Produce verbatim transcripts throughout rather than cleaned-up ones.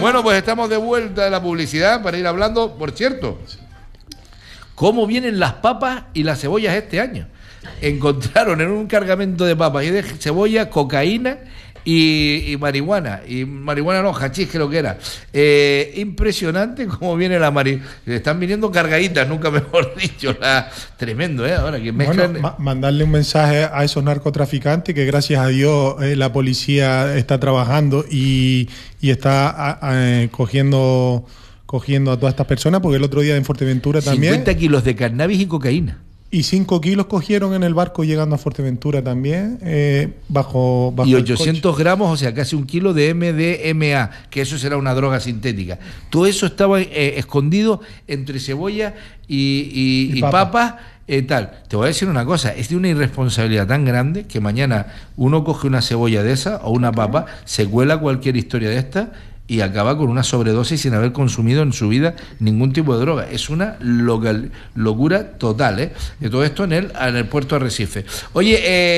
Bueno, pues estamos de vuelta de la publicidad para ir hablando, por cierto, cómo vienen las papas y las cebollas este año. Encontraron en un cargamento de papas y de cebolla cocaína y, y marihuana. Y marihuana no, hachís, que lo que era. Eh, impresionante cómo viene la marihuana. Están viniendo cargaditas, nunca mejor dicho. La, tremendo, ¿eh? Ahora que mezclan... Bueno, ma mandarle un mensaje a esos narcotraficantes que gracias a Dios eh, la policía está trabajando y, y está a, a, cogiendo, cogiendo a todas estas personas, porque el otro día en Fuerteventura también... cincuenta kilos de cannabis y cocaína. Y cinco kilos cogieron en el barco llegando a Fuerteventura también, eh, bajo, bajo y ochocientos gramos, o sea, casi un kilo de M D M A, que eso será una droga sintética. Todo eso estaba eh, escondido entre cebolla y, y, y, y papa. papas, eh, tal. Te voy a decir una cosa, es de una irresponsabilidad tan grande que mañana uno coge una cebolla de esa o una papa, se cuela cualquier historia de esta y acaba con una sobredosis sin haber consumido en su vida ningún tipo de droga. Es una local, locura total, ¿eh? De todo esto en el, en el puerto de Arrecife. Oye,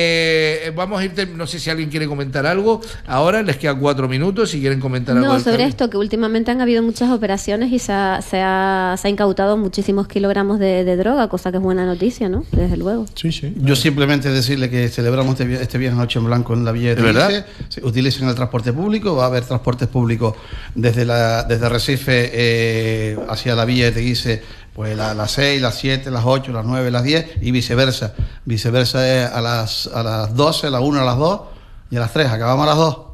eh, vamos a irte, no sé si alguien quiere comentar algo. Ahora les quedan cuatro minutos si quieren comentar algo. No, sobre cambio. Esto, que últimamente han habido muchas operaciones y se ha, se ha, se ha incautado muchísimos kilogramos de, de droga, cosa que es buena noticia, ¿no? Desde luego. Sí, sí. Yo simplemente decirle que celebramos este, este viernes Noche en Blanco en la Villa de ¿verdad? Utilicen el transporte público, va a haber transportes públicos desde la desde Recife eh, hacia la Villa de Teguise, pues a las seis, las siete, las ocho, las nueve, las diez y viceversa. Viceversa es a las a las doce, a las una, a las dos y a las tres. Acabamos a las dos.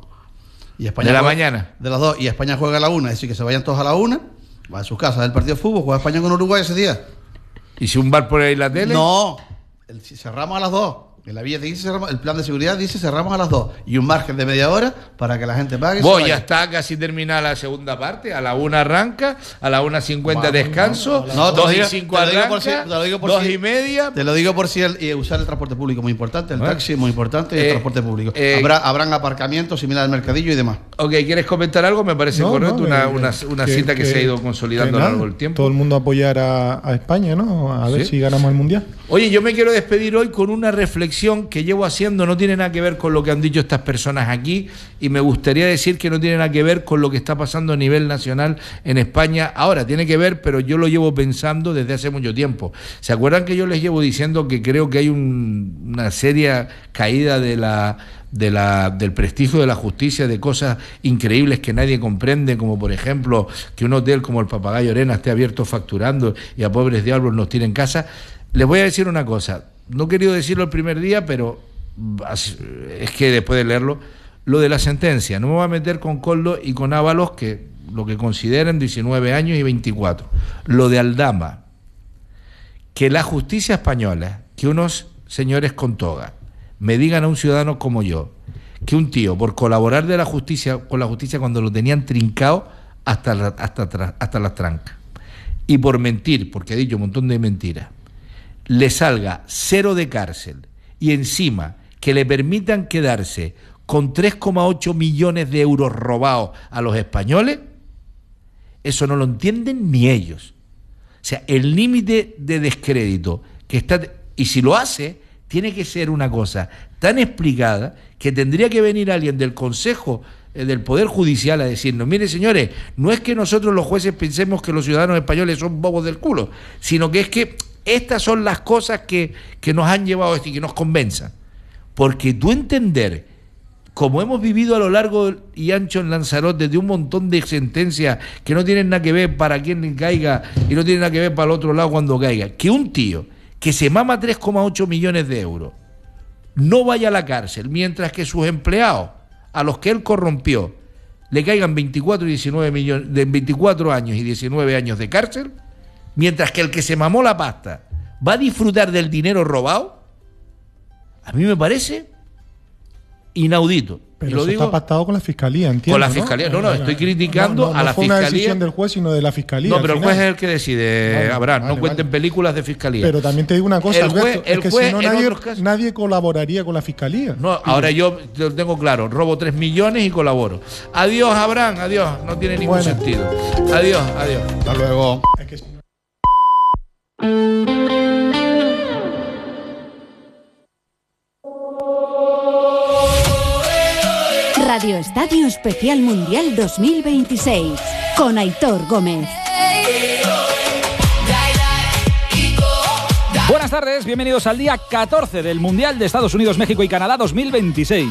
Y España de la juega, mañana. De las dos. Y España juega a la una. Es decir, que se vayan todos a la una, va a sus casas del partido de fútbol, juega España con Uruguay ese día. ¿Y si un bar por ahí la tele? No, el, cerramos a las dos. En la Villa de Teguise el plan de seguridad dice cerramos a las dos y un margen de media hora para que la gente pague. Vos ya está casi terminada la segunda parte, a la una arranca, a la una cincuenta descanso, no, no, dos digo, y cinco arranca, si, dos si, y media. Te lo digo por si el, y usar el transporte público muy importante, el bueno, taxi muy importante y eh, el transporte público. Eh, Habrá habrán aparcamientos similar al mercadillo y demás. Ok, ¿quieres comentar algo? Me parece no, correcto, no, una, que, una, una que, cita que, que se ha ido consolidando a lo largo del tiempo. Todo el mundo apoyar a, a España, ¿no? A ver ¿Sí? si ganamos el Mundial. Oye, yo me quiero despedir hoy con una reflexión que llevo haciendo, no tiene nada que ver con lo que han dicho estas personas aquí y me gustaría decir que no tiene nada que ver con lo que está pasando a nivel nacional en España. Ahora, tiene que ver, pero yo lo llevo pensando desde hace mucho tiempo. ¿Se acuerdan que yo les llevo diciendo que creo que hay un, una seria caída de la... De la, del prestigio de la justicia, de cosas increíbles que nadie comprende, como por ejemplo que un hotel como el Papagayo Arena esté abierto facturando y a pobres diablos nos tiren casa? Les voy a decir una cosa, no he querido decirlo el primer día, pero es que después de leerlo, lo de la sentencia, no me voy a meter con Coldo y con Ábalos, que lo que consideren diecinueve años y veinticuatro, lo de Aldama, que la justicia española, que unos señores con toga me digan a un ciudadano como yo que un tío, por colaborar de la justicia con la justicia cuando lo tenían trincado hasta, la, hasta, hasta las trancas, y por mentir, porque ha dicho un montón de mentiras, le salga cero de cárcel y encima que le permitan quedarse con tres coma ocho millones de euros robados a los españoles, eso no lo entienden ni ellos. O sea, el límite de descrédito que está, y si lo hace, tiene que ser una cosa tan explicada que tendría que venir alguien del Consejo eh, del Poder Judicial a decirnos, mire señores, no es que nosotros los jueces pensemos que los ciudadanos españoles son bobos del culo, sino que es que estas son las cosas que, que nos han llevado a esto y que nos convenzan. Porque tú entender, como hemos vivido a lo largo y ancho en Lanzarote, de un montón de sentencias que no tienen nada que ver para quien caiga y no tienen nada que ver para el otro lado cuando caiga, que un tío que se mama tres coma ocho millones de euros no vaya a la cárcel, mientras que sus empleados, a los que él corrompió, le caigan veinticuatro, y diecinueve millones, de veinticuatro años y diecinueve años de cárcel, mientras que el que se mamó la pasta va a disfrutar del dinero robado, a mí me parece inaudito. Pero y lo eso digo, está pactado con la Fiscalía, entiendo. Con la Fiscalía, no, no, no estoy criticando no, no, a la no fue Fiscalía. una decisión del juez, sino de la Fiscalía. No, pero el juez es el que decide, vale, Abraham, vale, no cuenten vale. películas de Fiscalía. Pero también te digo una cosa, el juez, Alberto, el es que juez, si no en nadie, otros casos, nadie colaboraría con la Fiscalía. No, ahora yo lo tengo claro, robo tres millones y colaboro. Adiós, Abraham, adiós, no tiene ningún bueno. sentido. Adiós, adiós. Hasta luego. Es que si no... Radio Estadio Especial Mundial dos mil veintiséis con Aitor Gómez. Buenas tardes, bienvenidos al día catorce del Mundial de Estados Unidos, México y Canadá dos mil veintiséis.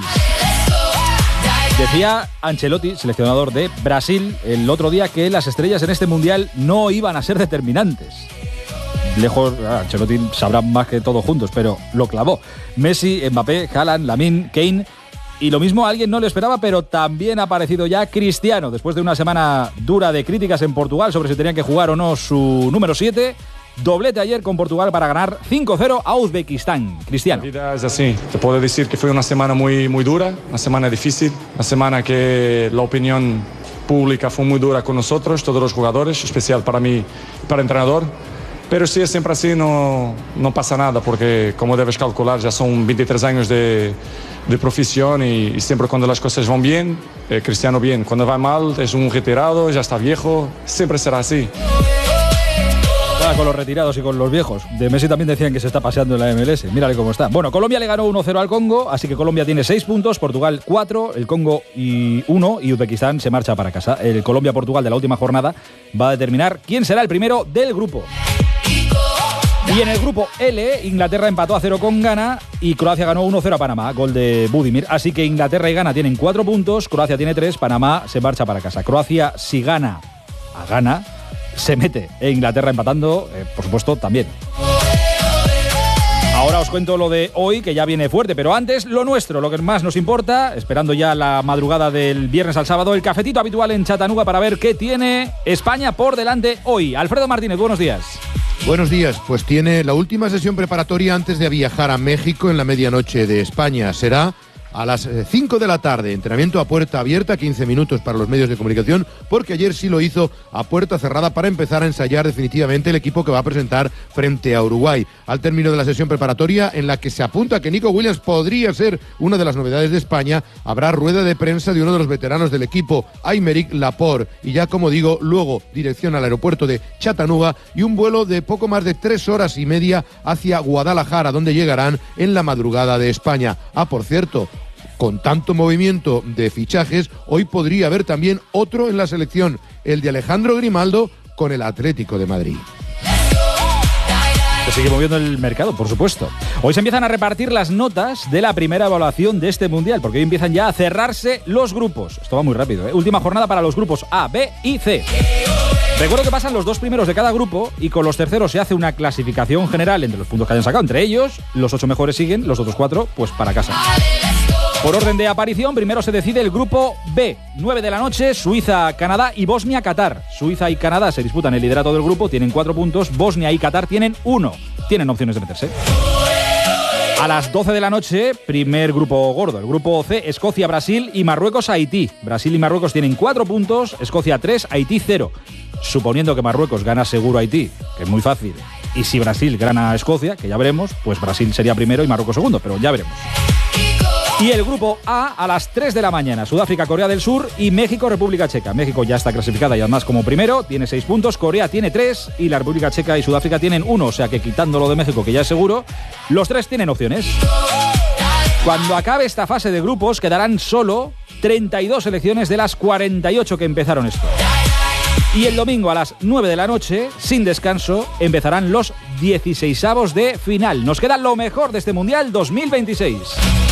Decía Ancelotti, seleccionador de Brasil, el otro día que las estrellas en este Mundial no iban a ser determinantes. Lejos, Ancelotti sabrá más que todos juntos, pero lo clavó. Messi, Mbappé, Haaland, Lamine, Kane. Y lo mismo a alguien no lo esperaba, pero también ha aparecido ya Cristiano. Después de una semana dura de críticas en Portugal sobre si tenían que jugar o no su número siete. Doblete ayer con Portugal para ganar cinco cero a Uzbekistán. Cristiano. La vida es así. Te puedo decir que fue una semana muy, muy dura, una semana difícil, una semana que la opinión pública fue muy dura con nosotros, todos los jugadores, especial para mí y para el entrenador. Pero si es siempre así, no, no pasa nada, porque como debes calcular, ya son veintitrés años de, de profesión y, y siempre cuando las cosas van bien, eh, Cristiano bien. Cuando va mal, es un retirado, ya está viejo, siempre será así. Con los retirados y con los viejos. De Messi también decían que se está paseando en la M L S. Mírale cómo está. Bueno, Colombia le ganó uno cero al Congo, así que Colombia tiene seis puntos, Portugal cuatro, el Congo y uno, y Uzbekistán se marcha para casa. El Colombia-Portugal de la última jornada va a determinar quién será el primero del grupo. Y en el grupo L, Inglaterra empató a cero con Ghana y Croacia ganó uno cero a Panamá, gol de Budimir. Así que Inglaterra y Ghana tienen cuatro puntos, Croacia tiene tres, Panamá se marcha para casa. Croacia, si gana a Ghana, se mete, e Inglaterra empatando, eh, por supuesto, también. Ahora os cuento lo de hoy, que ya viene fuerte, pero antes lo nuestro, lo que más nos importa, esperando ya la madrugada del viernes al sábado, el cafetito habitual en Chattanooga para ver qué tiene España por delante hoy. Alfredo Martínez, buenos días. Buenos días, pues tiene la última sesión preparatoria antes de viajar a México en la medianoche de España. Será a las cinco de la tarde, entrenamiento a puerta abierta, quince minutos para los medios de comunicación, porque ayer sí lo hizo a puerta cerrada para empezar a ensayar definitivamente el equipo que va a presentar frente a Uruguay. Al término de la sesión preparatoria, en la que se apunta que Nico Williams podría ser una de las novedades de España, habrá rueda de prensa de uno de los veteranos del equipo, Aymeric Laporte, y ya como digo, luego dirección al aeropuerto de Chattanooga y un vuelo de poco más de tres horas y media hacia Guadalajara, donde llegarán en la madrugada de España. Ah, por cierto, con tanto movimiento de fichajes, hoy podría haber también otro en la selección, el de Alejandro Grimaldo con el Atlético de Madrid. Se sigue moviendo el mercado, por supuesto. Hoy se empiezan a repartir las notas de la primera evaluación de este Mundial, porque hoy empiezan ya a cerrarse los grupos. Esto va muy rápido, ¿eh? Última jornada para los grupos A, B y C. Recuerdo que pasan los dos primeros de cada grupo y con los terceros se hace una clasificación general entre los puntos que hayan sacado. Entre ellos, los ocho mejores siguen, los otros cuatro, pues para casa. Por orden de aparición, primero se decide el grupo B. nueve de la noche, Suiza, Canadá y Bosnia, Qatar. Suiza y Canadá se disputan el liderato del grupo, tienen cuatro puntos. Bosnia y Qatar tienen uno. Tienen opciones de meterse. A las doce de la noche, primer grupo gordo. El grupo C, Escocia, Brasil y Marruecos, Haití. Brasil y Marruecos tienen cuatro puntos, Escocia tres, Haití cero. Suponiendo que Marruecos gana seguro a Haití, que es muy fácil, y si Brasil gana a Escocia, que ya veremos, pues Brasil sería primero y Marruecos segundo, pero ya veremos. Y el grupo A a las tres de la mañana, Sudáfrica, Corea del Sur y México, República Checa. México ya está clasificada y además como primero, tiene seis puntos, Corea tiene tres y la República Checa y Sudáfrica tienen uno, o sea que quitando lo de México, que ya es seguro, los tres tienen opciones. Cuando acabe esta fase de grupos quedarán solo treinta y dos selecciones de las cuarenta y ocho que empezaron esto. Y el domingo a las nueve de la noche, sin descanso, empezarán los dieciseisavos de final. Nos queda lo mejor de este Mundial dos mil veintiséis.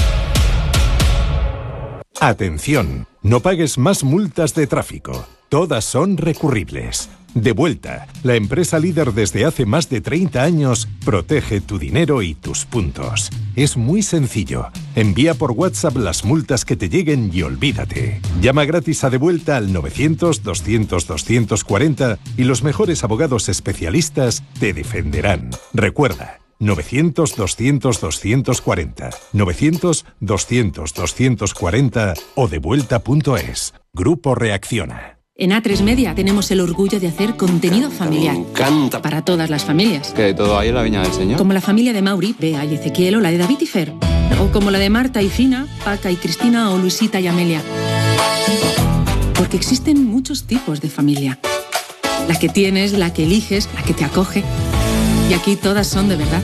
Atención, no pagues más multas de tráfico. Todas son recurribles. Devuelta, la empresa líder desde hace más de treinta años, protege tu dinero y tus puntos. Es muy sencillo. Envía por WhatsApp las multas que te lleguen y olvídate. Llama gratis a Devuelta al novecientos, doscientos, doscientos cuarenta y los mejores abogados especialistas te defenderán. Recuerda, novecientos, doscientos, doscientos cuarenta, novecientos, doscientos, doscientos cuarenta o devuelta punto es. Grupo Reacciona. En A tres Media tenemos el orgullo de hacer contenido familiar. Me encanta. Para todas las familias. Que todo hay en la viña del Señor. Como la familia de Mauri, Bea y Ezequiel, o la de David y Fer. O como la de Marta y Fina, Paca y Cristina, o Luisita y Amelia. Porque existen muchos tipos de familia. La que tienes, la que eliges, la que te acoge. Y aquí todas son de verdad.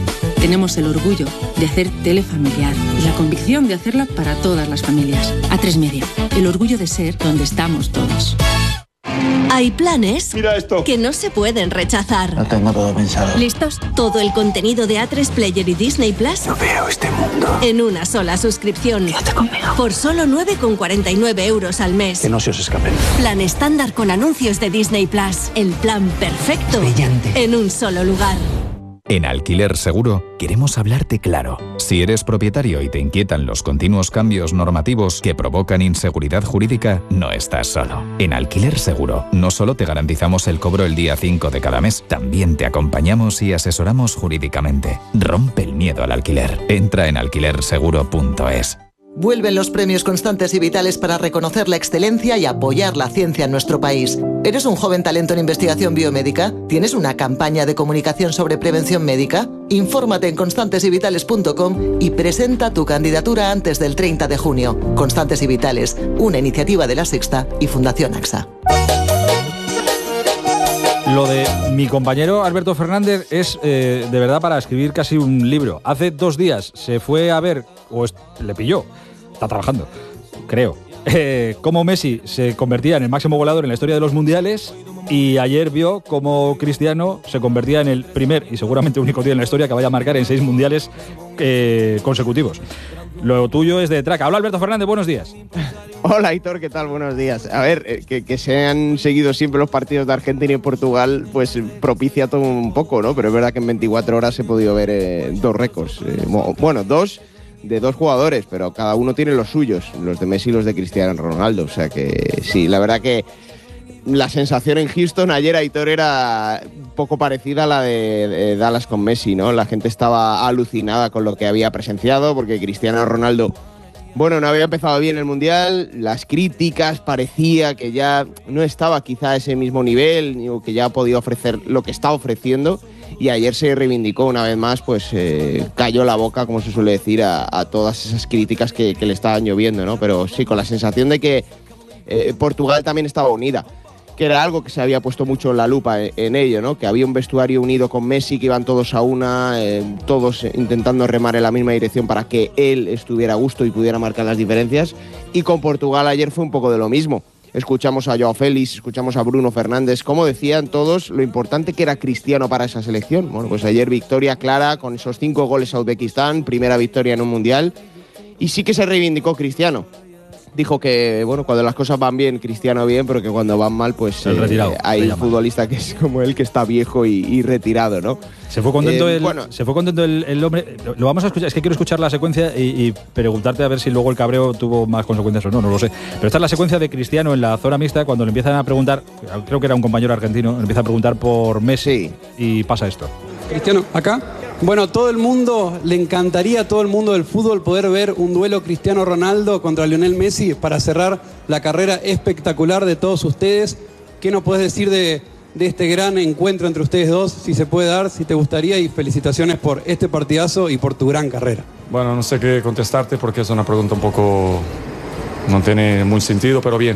Tenemos el orgullo de hacer tele familiar y la convicción de hacerla para todas las familias. A tres Media, el orgullo de ser donde estamos todos. Hay planes Mira esto. que no se pueden rechazar. Lo tengo todo pensado. ¿Listos? Todo el contenido de A tres Player y Disney Plus No veo este mundo. en una sola suscripción. Quédate conmigo. Por solo nueve con cuarenta y nueve euros al mes. Que no se os escape. Plan estándar con anuncios de Disney Plus. El plan perfecto. Brillante. En un solo lugar. En Alquiler Seguro queremos hablarte claro. Si eres propietario y te inquietan los continuos cambios normativos que provocan inseguridad jurídica, no estás solo. En Alquiler Seguro no solo te garantizamos el cobro el día cinco de cada mes, también te acompañamos y asesoramos jurídicamente. Rompe el miedo al alquiler. Entra en alquiler seguro punto es. Vuelven los premios Constantes y Vitales para reconocer la excelencia y apoyar la ciencia en nuestro país. ¿Eres un joven talento en investigación biomédica? ¿Tienes una campaña de comunicación sobre prevención médica? Infórmate en constantes y vitales punto com y presenta tu candidatura antes del treinta de junio. Constantes y Vitales, una iniciativa de La Sexta y Fundación AXA. Lo de mi compañero Alberto Fernández es eh, de verdad para escribir casi un libro. Hace dos días se fue a ver, o es, le pilló, está trabajando, creo, eh, cómo Messi se convertía en el máximo goleador en la historia de los mundiales, y ayer vio cómo Cristiano se convertía en el primer y seguramente único tío en la historia que vaya a marcar en seis mundiales eh, consecutivos. Lo tuyo es de traca. Hola Alberto Fernández, buenos días. Hola Aitor, ¿qué tal? Buenos días. A ver, que, que se han seguido siempre los partidos de Argentina y Portugal, pues propicia todo un poco, ¿no? Pero es verdad que en veinticuatro horas he podido ver eh, dos récords. Eh, bueno, dos de dos jugadores, pero cada uno tiene los suyos, los de Messi y los de Cristiano Ronaldo. O sea que sí, la verdad que la sensación en Houston ayer, Aitor, era un poco parecida a la de, de Dallas con Messi, ¿no? La gente estaba alucinada con lo que había presenciado, porque Cristiano Ronaldo, bueno, no había empezado bien el Mundial, las críticas, parecía que ya no estaba quizá a ese mismo nivel, o que ya podía ofrecer lo que está ofreciendo, y ayer se reivindicó una vez más, pues eh, cayó la boca, como se suele decir, a, a todas esas críticas que, que le estaban lloviendo, ¿no? Pero sí, con la sensación de que eh, Portugal también estaba unida, que era algo que se había puesto mucho en la lupa en, en ello, ¿no? Que había un vestuario unido con Messi, que iban todos a una, eh, todos intentando remar en la misma dirección para que él estuviera a gusto y pudiera marcar las diferencias. Y con Portugal ayer fue un poco de lo mismo. Escuchamos a Joao Félix, escuchamos a Bruno Fernández, como decían todos lo importante que era Cristiano para esa selección. Bueno, pues ayer victoria clara con esos cinco goles a Uzbekistán, primera victoria en un Mundial, y sí que se reivindicó Cristiano. Dijo que, bueno, cuando las cosas van bien, Cristiano bien, pero que cuando van mal, pues el retirado, eh, hay un futbolista que es como él, que está viejo y, y retirado, ¿no? Se fue contento, Eh, el, bueno. se fue contento el, el hombre. Lo, lo vamos a escuchar, es que quiero escuchar la secuencia y, y preguntarte a ver si luego el cabreo tuvo más consecuencias o no, no lo sé. Pero esta es la secuencia de Cristiano en la zona mixta, cuando le empiezan a preguntar, creo que era un compañero argentino, le empieza a preguntar por Messi y pasa esto. Cristiano, acá. Bueno, todo el mundo, le encantaría a todo el mundo del fútbol poder ver un duelo Cristiano Ronaldo contra Lionel Messi para cerrar la carrera espectacular de todos ustedes. ¿Qué nos puedes decir de, de este gran encuentro entre ustedes dos? Si se puede dar, si te gustaría, y felicitaciones por este partidazo y por tu gran carrera. Bueno, no sé qué contestarte porque es una pregunta un poco... no tiene muy sentido, pero bien.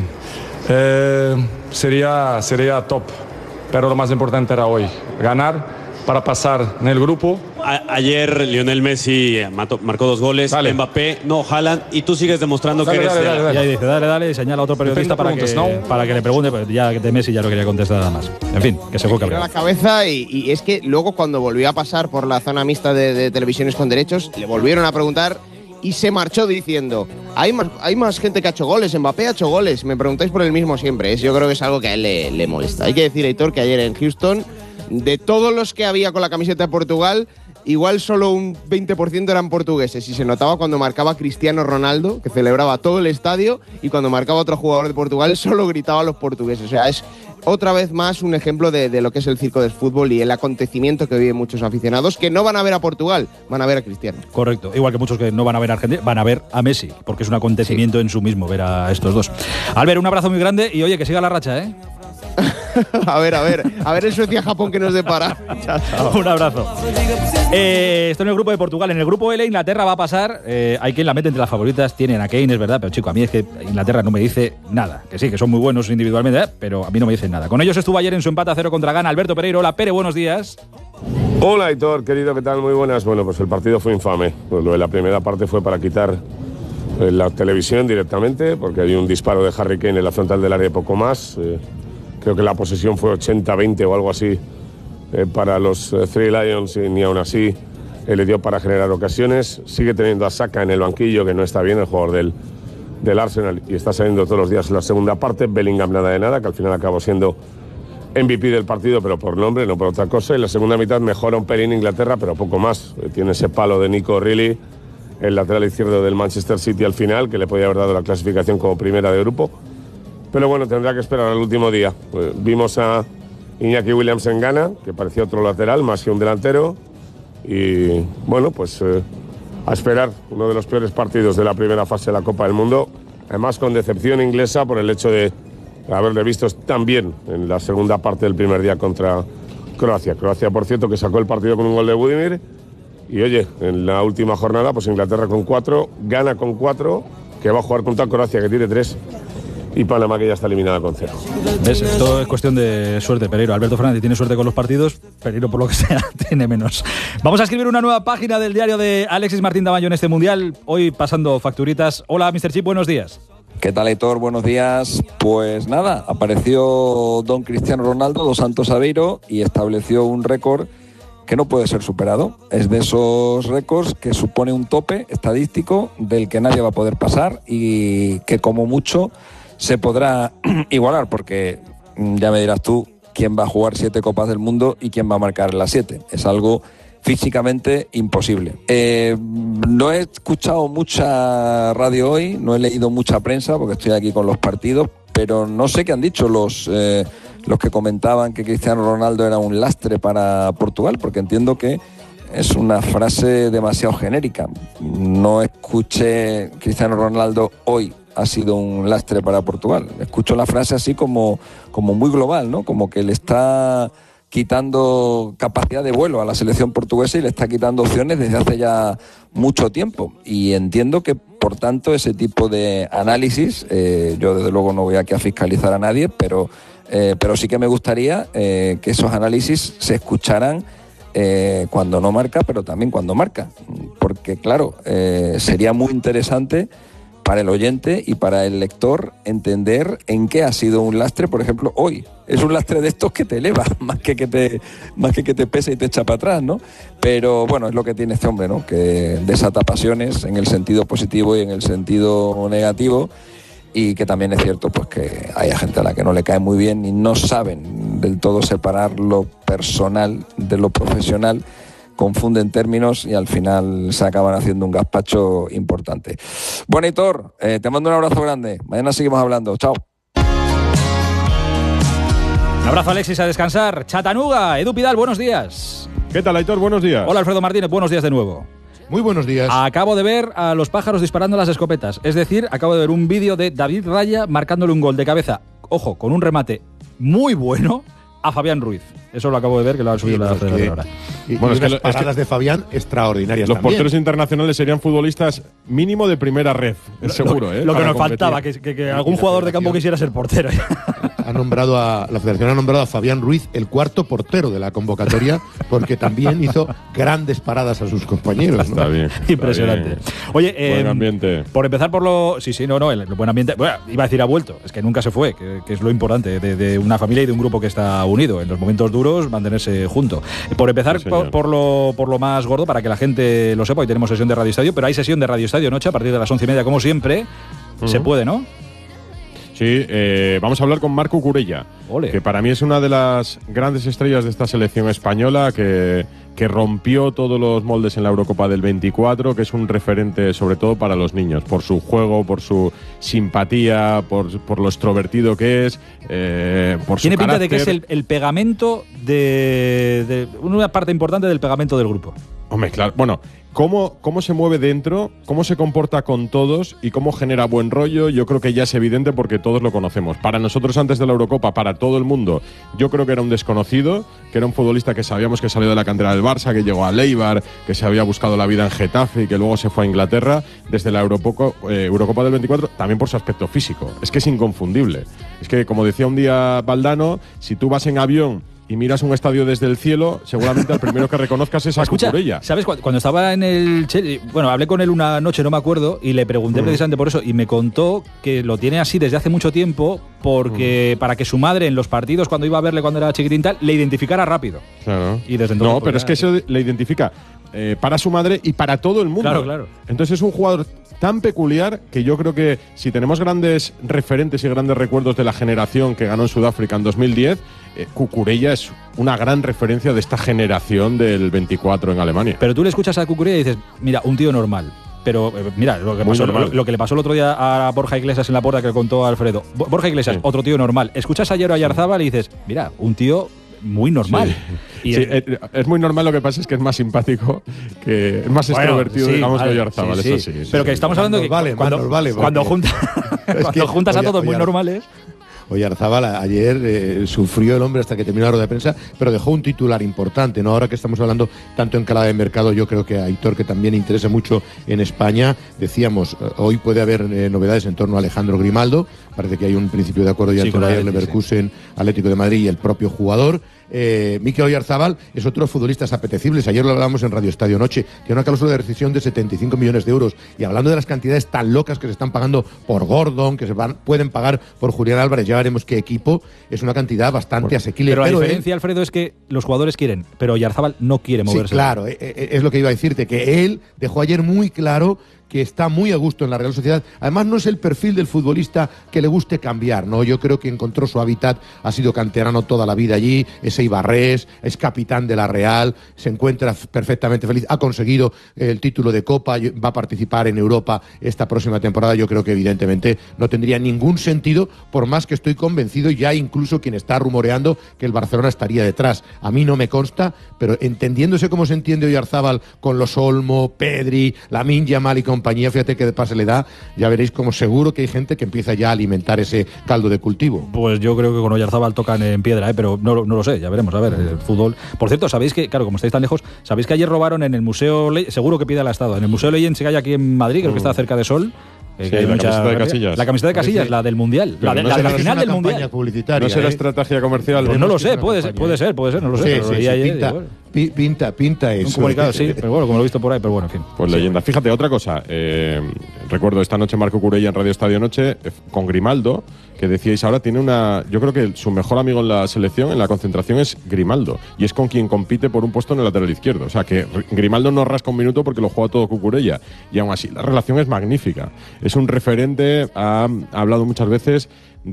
Eh, sería, sería top, pero lo más importante era hoy, ganar para pasar en el grupo. A- ayer Lionel Messi mató- marcó dos goles, Dale. Mbappé, no, Haaland, y tú sigues demostrando Dale, que eres... dale, de la- dale, dale. Y ahí dice, dale, dale, y señala a otro periodista para que, preguntas, ¿no? para que le pregunte, pues ya de Messi ya no quería contestar nada más. En fin, que se fue Tiró cabreado. la cabeza y, y es que luego cuando volvió a pasar por la zona mixta de, de televisiones con derechos, le volvieron a preguntar y se marchó diciendo, hay más, hay más gente que ha hecho goles, Mbappé ha hecho goles, me preguntáis por el mismo siempre. Es, yo creo que es algo que a él le, le molesta. Hay que decir, Aitor, que ayer en Houston, de todos los que había con la camiseta de Portugal, igual solo un veinte por ciento eran portugueses, y se notaba cuando marcaba Cristiano Ronaldo, que celebraba todo el estadio, y cuando marcaba otro jugador de Portugal solo gritaban los portugueses. O sea, es otra vez más un ejemplo de, de lo que es el circo del fútbol y el acontecimiento que viven muchos aficionados, que no van a ver a Portugal, van a ver a Cristiano. Correcto, igual que muchos que no van a ver a Argentina, van a ver a Messi, porque es un acontecimiento en su mismo ver a estos dos. Albert, un abrazo muy grande y oye, que siga la racha, ¿eh? A ver, a ver, a ver el Suecia-Japón que nos depara. Chao, chao. Un abrazo. Eh, esto en el grupo de Portugal. En el grupo L, Inglaterra va a pasar. Eh, hay quien la mete entre las favoritas. Tienen a Kane, es verdad, pero chico, a mí es que Inglaterra no me dice nada. Que sí, que son muy buenos individualmente, ¿eh? Pero a mí no me dicen nada. Con ellos estuvo ayer en su empate a cero contra Ghana Alberto Pereiro. Hola, Pere, buenos días. Hola Aitor, querido, ¿qué tal? Muy buenas. Bueno, pues el partido fue infame. Pues lo de la primera parte fue para quitar eh, la televisión directamente, porque hay un disparo de Harry Kane en la frontal del área y poco más. Eh, creo que la posesión fue ochenta veinte o algo así eh, para los eh, Three Lions, y ni aún así eh, le dio para generar ocasiones. Sigue teniendo a Saka en el banquillo, que no está bien, el jugador del, del Arsenal, y está saliendo todos los días en la segunda parte. Bellingham nada de nada, que al final acabó siendo M V P del partido, pero por nombre, no por otra cosa. Y la segunda mitad mejora un pelín Inglaterra, pero poco más. Tiene ese palo de Nico Reilly, el lateral izquierdo del Manchester City al final, que le podía haber dado la clasificación como primera de grupo. Pero bueno, tendrá que esperar al último día. Pues vimos a Iñaki Williams en Ghana, que parecía otro lateral, más que un delantero. Y bueno, pues eh, a esperar uno de los peores partidos de la primera fase de la Copa del Mundo. Además, con decepción inglesa por el hecho de haberle visto tan bien en la segunda parte del primer día contra Croacia. Croacia, por cierto, que sacó el partido con un gol de Budimir. Y oye, en la última jornada, pues Inglaterra con cuatro, Ghana con cuatro, que va a jugar contra Croacia, que tiene tres, y Panamá, que ya está eliminada con cero. ¿Ves? Esto es cuestión de suerte, Pereiro. Alberto Fernández tiene suerte con los partidos, Pereiro, por lo que sea, tiene menos. Vamos a escribir una nueva página del diario de Alexis Martín Tamayo en este Mundial, hoy pasando facturitas. Hola, mister Chip, buenos días. ¿Qué tal, Aitor? Buenos días. Pues nada, apareció don Cristiano Ronaldo dos Santos Aveiro y estableció un récord que no puede ser superado. Es de esos récords que supone un tope estadístico del que nadie va a poder pasar y que como mucho se podrá igualar, porque ya me dirás tú quién va a jugar siete Copas del Mundo y quién va a marcar las siete. Es algo físicamente imposible. Eh, no he escuchado mucha radio hoy, no he leído mucha prensa porque estoy aquí con los partidos, pero no sé qué han dicho los, eh, los que comentaban que Cristiano Ronaldo era un lastre para Portugal, porque entiendo que es una frase demasiado genérica. No escuché Cristiano Ronaldo hoy ha sido un lastre para Portugal. Escucho la frase así como, como muy global, ¿no? Como que le está quitando capacidad de vuelo a la selección portuguesa y le está quitando opciones desde hace ya mucho tiempo. Y entiendo que, por tanto, ese tipo de análisis, eh, yo desde luego no voy aquí a fiscalizar a nadie, pero, eh, pero sí que me gustaría eh, que esos análisis se escucharan eh, cuando no marca, pero también cuando marca. Porque, claro, eh, sería muy interesante para el oyente y para el lector entender en qué ha sido un lastre, por ejemplo, hoy. Es un lastre de estos que te eleva, más que que te, más que que te pesa y te echa para atrás, ¿no? Pero bueno, es lo que tiene este hombre, ¿no? Que desata pasiones en el sentido positivo y en el sentido negativo, y que también es cierto pues que hay gente a la que no le cae muy bien y no saben del todo separar lo personal de lo profesional, confunden términos y al final se acaban haciendo un gazpacho importante. Bueno, Aitor, eh, te mando un abrazo grande. Mañana seguimos hablando. Chao. Un abrazo, Alexis, a descansar. Chatanuga, Edu Pidal, buenos días. ¿Qué tal, Aitor? Buenos días. Hola, Alfredo Martínez, buenos días de nuevo. Muy buenos días. Acabo de ver a los pájaros disparando las escopetas. Es decir, acabo de ver un vídeo de David Raya marcándole un gol de cabeza, ojo, con un remate muy bueno a Fabián Ruiz. Eso lo acabo de ver, que lo han subido sí, la federación ahora. Y, bueno, y es que paradas es que de Fabián extraordinarias. Los también. Porteros internacionales serían futbolistas mínimo de primera red, es seguro, lo, ¿eh? Lo que Para nos competir. faltaba, que, que, que algún jugador de campo quisiera ser portero. Ha nombrado a, la federación ha nombrado a Fabián Ruiz el cuarto portero de la convocatoria, porque también hizo grandes paradas a sus compañeros, ¿no? Está bien. Impresionante. Está bien. Oye, buen eh, ambiente. Por empezar por lo... Sí, sí, no, no, el, el buen ambiente... Bueno, iba a decir ha vuelto, es que nunca se fue, que, que es lo importante de, de una familia y de un grupo que está unido. En los momentos duros, mantenerse junto. Por empezar sí, por, por, lo, por lo más gordo, para que la gente lo sepa, hoy tenemos sesión de Radio Estadio, pero hay sesión de Radio Estadio Noche a partir de las once y media, como siempre. Uh-huh. Se puede, ¿no? Sí, eh, vamos a hablar con Marco Curella, Ole. que para mí es una de las grandes estrellas de esta selección española, que, que rompió todos los moldes en la Eurocopa del veinticuatro, que es un referente sobre todo para los niños, por su juego, por su simpatía, por, por lo extrovertido que es, eh, por su Tiene pinta carácter. de que es el, el pegamento de, de... una parte importante del pegamento del grupo. Hombre, claro, bueno, cómo, cómo se mueve dentro, cómo se comporta con todos y cómo genera buen rollo, yo creo que ya es evidente porque todos lo conocemos. Para nosotros antes de la Eurocopa, para todo el mundo, yo creo que era un desconocido, que era un futbolista que sabíamos que salió de la cantera del Barça, que llegó a Leibar, que se había buscado la vida en Getafe y que luego se fue a Inglaterra desde la Eurocopa, eh, Eurocopa del veinticuatro, también por su aspecto físico. Es que es inconfundible. Es que, como decía un día Valdano, si tú vas en avión y miras un estadio desde el cielo, seguramente el primero que reconozcas es a Escucha, Cucurella. ¿sabes? Cuando estaba en el Chelsea, bueno, hablé con él una noche, no me acuerdo, y le pregunté mm. precisamente por eso, y me contó que lo tiene así desde hace mucho tiempo, porque mm. para que su madre en los partidos, cuando iba a verle cuando era chiquitín tal, le identificara rápido. Claro. Y desde entonces, no, pues, pero es que eso le identifica eh, para su madre y para todo el mundo. Claro, claro. Entonces es un jugador tan peculiar que yo creo que si tenemos grandes referentes y grandes recuerdos de la generación que ganó en Sudáfrica en dos mil diez, eh, Cucurella es una gran referencia de esta generación del veinticuatro en Alemania. Pero tú le escuchas a Cucurella y dices, mira, un tío normal. Pero eh, mira, lo que, pasó, lo, lo que le pasó el otro día a Borja Iglesias en la puerta que contó Alfredo. Borja Iglesias, sí. otro tío normal. Escuchas ayer a Oyarzábal y dices, mira, un tío muy normal. Sí. Y sí, es, es muy normal, lo que pasa es que es más simpático, que es más bueno, extrovertido, sí, digamos, vale, que Oyarzábal, sí, eso sí, sí. Pero que estamos hablando de que vale, cuando, vale, cuando, junta, cuando que, juntas a oye, todos oye, muy normales. Oyarzábal ayer eh, sufrió el hombre hasta que terminó la rueda de prensa, pero dejó un titular importante, ¿no? Ahora que estamos hablando tanto en calidad de mercado, yo creo que a Aitor, que también interesa mucho en España, decíamos, eh, hoy puede haber eh, novedades en torno a Alejandro Grimaldo, parece que hay un principio de acuerdo ya sí, entre Bayer Leverkusen, sí. Atlético de Madrid y el propio jugador. Eh, Mikel Oyarzábal es otro de los futbolistas apetecibles. Ayer lo hablábamos en Radio Estadio Noche. Tiene una cláusula de rescisión de setenta y cinco millones de euros. Y hablando de las cantidades tan locas que se están pagando por Gordon, que se van, pueden pagar por Julián Álvarez, ya veremos qué equipo, es una cantidad bastante por, asequible. Pero la pero diferencia, él, Alfredo, es que los jugadores quieren, pero Oyarzábal no quiere moverse. Sí, claro, eh, eh, es lo que iba a decirte, que él dejó ayer muy claro que está muy a gusto en la Real Sociedad. Además, no es el perfil del futbolista que le guste cambiar, ¿no? Yo creo que encontró su hábitat, ha sido canterano toda la vida allí, es eibarrés, es capitán de la Real, se encuentra perfectamente feliz, ha conseguido el título de Copa, va a participar en Europa esta próxima temporada. Yo creo que evidentemente no tendría ningún sentido, por más que estoy convencido, ya incluso quien está rumoreando que el Barcelona estaría detrás. A mí no me consta, pero entendiéndose cómo se entiende Oyarzábal con los Olmo, Pedri, Lamine Yamal y con compañía, fíjate qué pase le da, ya veréis como seguro que hay gente que empieza ya a alimentar ese caldo de cultivo. Pues yo creo que con Oyarzábal tocan en piedra, ¿eh? Pero no, no lo sé, ya veremos, a ver, el fútbol. Por cierto, sabéis que, claro, como estáis tan lejos, sabéis que ayer robaron en el Museo, Le seguro que pide al Estado, en el Museo Legends que hay aquí en Madrid, creo que está cerca de Sol. Sí, la mucha... camiseta de Casillas. La camiseta de Casillas, sí, la del Mundial. La, de, no la, será, la final del Mundial. No será ¿eh? estrategia comercial. Pues no lo sé, puede ser, puede ser, puede ser, no lo sé. Sí, pero sí, sí, ayer, pinta, bueno. pinta, pinta eso. Un comunicado, sí, pero bueno, como lo he visto por ahí, pero bueno, en fin. Pues sí, leyenda. bueno. Fíjate, otra cosa. Eh, recuerdo esta noche Marco Curella en Radio Estadio Noche eh, con Grimaldo, que decíais ahora, tiene una. Yo creo que su mejor amigo en la selección, en la concentración, es Grimaldo. Y es con quien compite por un puesto en el lateral izquierdo. O sea que Grimaldo no rasca un minuto porque lo juega todo Cucurella. Y aún así, la relación es magnífica. Es un referente, ha, ha hablado muchas veces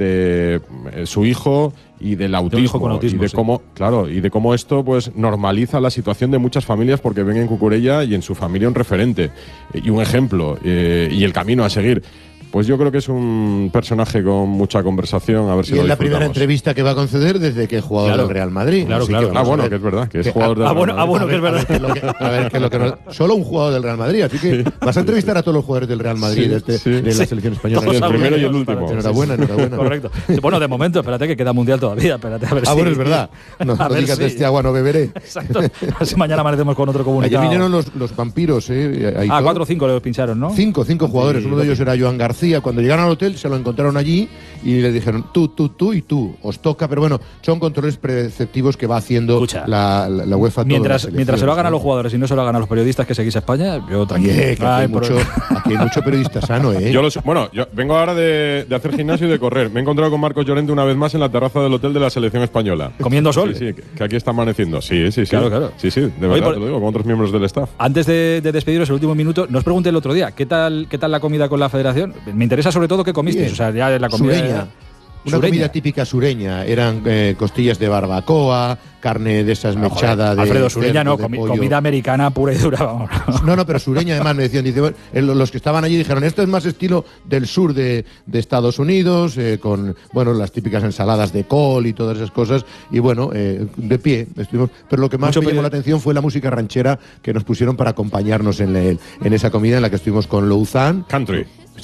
de eh, su hijo y del autismo, de hijo con autismo, y de sí. cómo, claro, y de cómo esto pues normaliza la situación de muchas familias porque ven en Cucurella y en su familia un referente eh, y un ejemplo eh, y el camino a seguir. Pues yo creo que es un personaje con mucha conversación, a ver si y lo es la primera disfrutamos. entrevista que va a conceder desde que es jugador claro, del Real Madrid. Claro, Así claro. que Ah, bueno, ver, que es verdad, que es que, jugador del ah, Real bueno, Madrid. ah, bueno, que es verdad. A ver, que lo que no, solo un jugador del Real Madrid, así que sí. Vas a entrevistar a todos los jugadores del Real Madrid, sí, de, este, sí. de la sí. selección española. Sí, el primero y el último. Enhorabuena, enhorabuena. Correcto. Bueno, de momento, espérate que queda Mundial todavía, espérate a ver ah, si... bueno, es verdad. No, no digas de este agua no beberé. Exacto. Así mañana amanecemos con otro comunicado. Ayer vinieron los, los vampiros, ¿eh? Ahí ah, todo. cuatro o cinco los pincharon, ¿no? Cinco, cinco jugadores. Sí, Uno de ellos era Joan García. Cuando llegaron al hotel se lo encontraron allí y le dijeron tú, tú, tú y tú. Os toca, pero bueno, son controles preceptivos que va haciendo la, la, la UEFA. Mientras, mientras se lo hagan a los jugadores y no se lo hagan a los periodistas que seguís a España, yo tranquilo. Oye, que aquí, hay mucho, aquí hay mucho periodista sano, ¿eh? Yo los, bueno, yo vengo ahora de, de hacer gimnasio y de correr. Me he encontrado con Marcos Llorente una vez más en la terraza del hotel de la selección española. ¿Comiendo sol? Sí, sí, que aquí está amaneciendo. Sí, sí, sí. Claro, claro. Sí, sí, de verdad, Oye, por, te lo digo, con otros miembros del staff. Antes de, de despediros, el último minuto, nos pregunté el otro día, ¿qué tal, qué tal la comida con la federación? Me interesa sobre todo qué comisteis. O sea, ya la comida. Sureña. Una sureña. comida típica sureña. Eran eh, costillas de barbacoa, carne de esas no, mechada joder, de. Alfredo, sureña no, comi pollo. Comida americana pura y dura, vamos. No, no, pero sureña además me decían, dice, bueno, los que estaban allí dijeron, esto es más estilo del sur de, de Estados Unidos, eh, con, bueno, las típicas ensaladas de col y todas esas cosas, y bueno, eh, de pie estuvimos. Pero lo que más Mucho me llamó la atención fue la música ranchera que nos pusieron para acompañarnos en, el, en esa comida en la que estuvimos con Louzán. Country. Sí.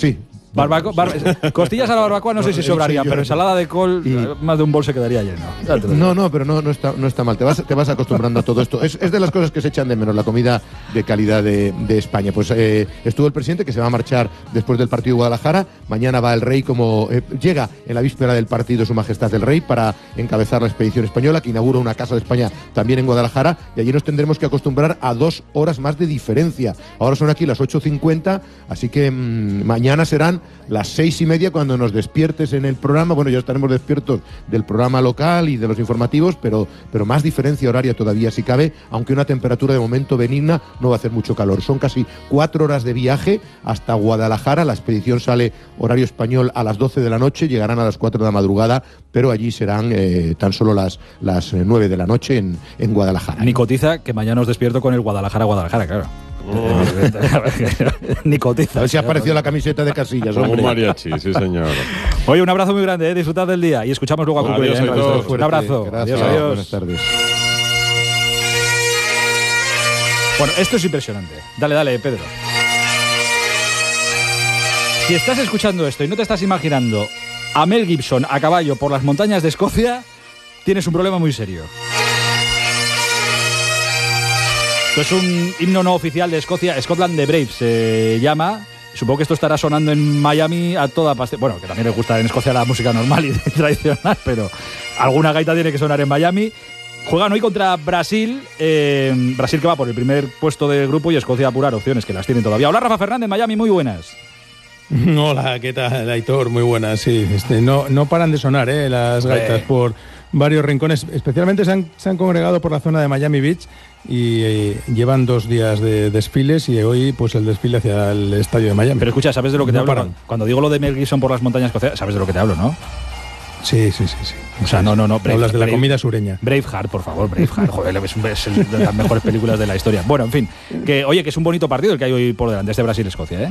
Barbaco, bar, costillas a la barbacoa no sé si sobrarían, pero ensalada de col, y, más de un bol se quedaría lleno. No, no, pero no, no, está, no está mal. Te vas, te vas acostumbrando a todo esto. Es, es de las cosas que se echan de menos, la comida de calidad de, de España. Pues eh, estuvo el presidente, que se va a marchar después del partido de Guadalajara. Mañana va el rey, como eh, llega en la víspera del partido Su Majestad el Rey para encabezar la expedición española, que inaugura una casa de España también en Guadalajara. Y allí nos tendremos que acostumbrar a dos horas más de diferencia. Ahora son aquí las ocho cincuenta, así que mmm, mañana serán las seis y media cuando nos despiertes en el programa. Bueno, ya estaremos despiertos del programa local y de los informativos, pero, pero más diferencia horaria todavía si cabe, aunque una temperatura de momento benigna, no va a hacer mucho calor. Son casi cuatro horas de viaje hasta Guadalajara. La expedición sale horario español a las doce de la noche, llegarán a las cuatro de la madrugada, pero allí serán eh, tan solo las, las nueve de la noche en, en Guadalajara. Ni cotiza que mañana os despierto con el Guadalajara-Guadalajara, claro. Oh. Ni cotiza. A ver si ha aparecido la camiseta de Casillas. Como un mariachi, sí señor. Oye, un abrazo muy grande, ¿eh? Disfrutad del día y escuchamos luego a concluir. Adiós, adiós, un abrazo. Gracias. Adiós, adiós. Buenas tardes. Bueno, esto es impresionante. Dale, dale, Pedro. Si estás escuchando esto y no te estás imaginando a Mel Gibson a caballo por las montañas de Escocia, tienes un problema muy serio. Esto es un himno no oficial de Escocia, Scotland the Brave se llama. Supongo que esto estará sonando en Miami a toda pastilla. Bueno, que también le gusta en Escocia la música normal y tradicional, pero alguna gaita tiene que sonar en Miami. Juegan hoy contra Brasil, eh, Brasil que va por el primer puesto del grupo y Escocia a apurar opciones, que las tienen todavía. Hola, Rafa Fernández, Miami, muy buenas. Hola, ¿qué tal, Aitor? Muy buenas, sí. Este, no, no paran de sonar eh, las gaitas eh. por varios rincones. Especialmente se han, se han congregado por la zona de Miami Beach y eh, llevan dos días de desfiles y hoy pues el desfile hacia el estadio de Miami. Pero escucha, ¿sabes de lo que te no hablo? Paran. Cuando digo lo de Mel Gibson por las montañas escocesas, ¿sabes de lo que te hablo, no? Sí, sí, sí, sí. O sea, no, no, no. Brave, Hablas de la Brave, comida sureña. Braveheart, por favor, Braveheart. Joder, es, un, es el, de las mejores películas de la historia. Bueno, en fin. Que, oye, que es un bonito partido el que hay hoy por delante, este Brasil-Escocia, ¿eh?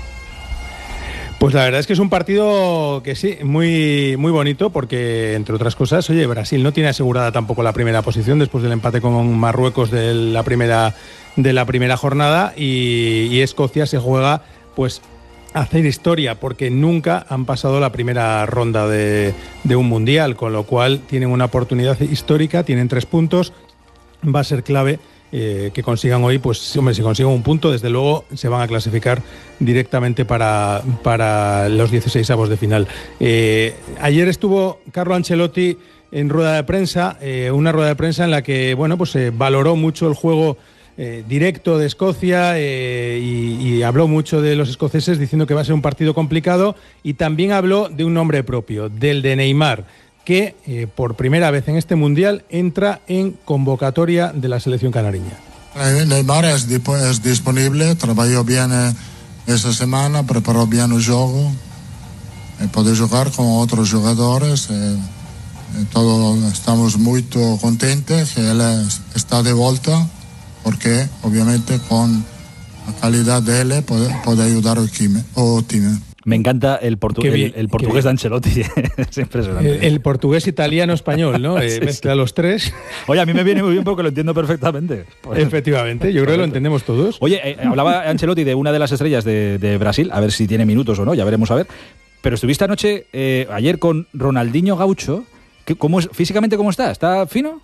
Pues la verdad es que es un partido que sí, muy, muy bonito porque, entre otras cosas, oye, Brasil no tiene asegurada tampoco la primera posición después del empate con Marruecos de la primera, de la primera jornada y, y Escocia se juega, pues, a hacer historia porque nunca han pasado la primera ronda de, de un mundial, con lo cual tienen una oportunidad histórica, tienen tres puntos, va a ser clave Eh, que consigan hoy, pues hombre, si consiguen un punto, desde luego se van a clasificar directamente para, para los dieciseisavos de final. Eh, ayer estuvo Carlo Ancelotti en rueda de prensa, eh, una rueda de prensa en la que, bueno, pues eh, valoró mucho el juego eh, directo de Escocia eh, y, y habló mucho de los escoceses, diciendo que va a ser un partido complicado, y también habló de un nombre propio, del de Neymar, que eh, por primera vez en este Mundial entra en convocatoria de la selección canariña. Neymar es, es disponible, trabajó bien eh, esa semana, preparó bien el juego, eh, puede jugar con otros jugadores, eh, eh, todos estamos muy contentos que él está de vuelta, porque obviamente con la calidad de él puede, puede ayudar al team. Me encanta el, portu bien, el, el portugués de Ancelotti. Es impresionante. El, el portugués italiano-español, ¿no? Eh, sí, mezcla sí. los tres. Oye, a mí me viene muy bien porque lo entiendo perfectamente. Pues, Efectivamente, yo creo que lo entendemos todos. Oye, eh, hablaba Ancelotti de una de las estrellas de, de Brasil, a ver si tiene minutos o no, ya veremos a ver. Pero estuviste anoche, eh, ayer con Ronaldinho Gaucho. ¿Cómo es, físicamente cómo está? ¿Está fino?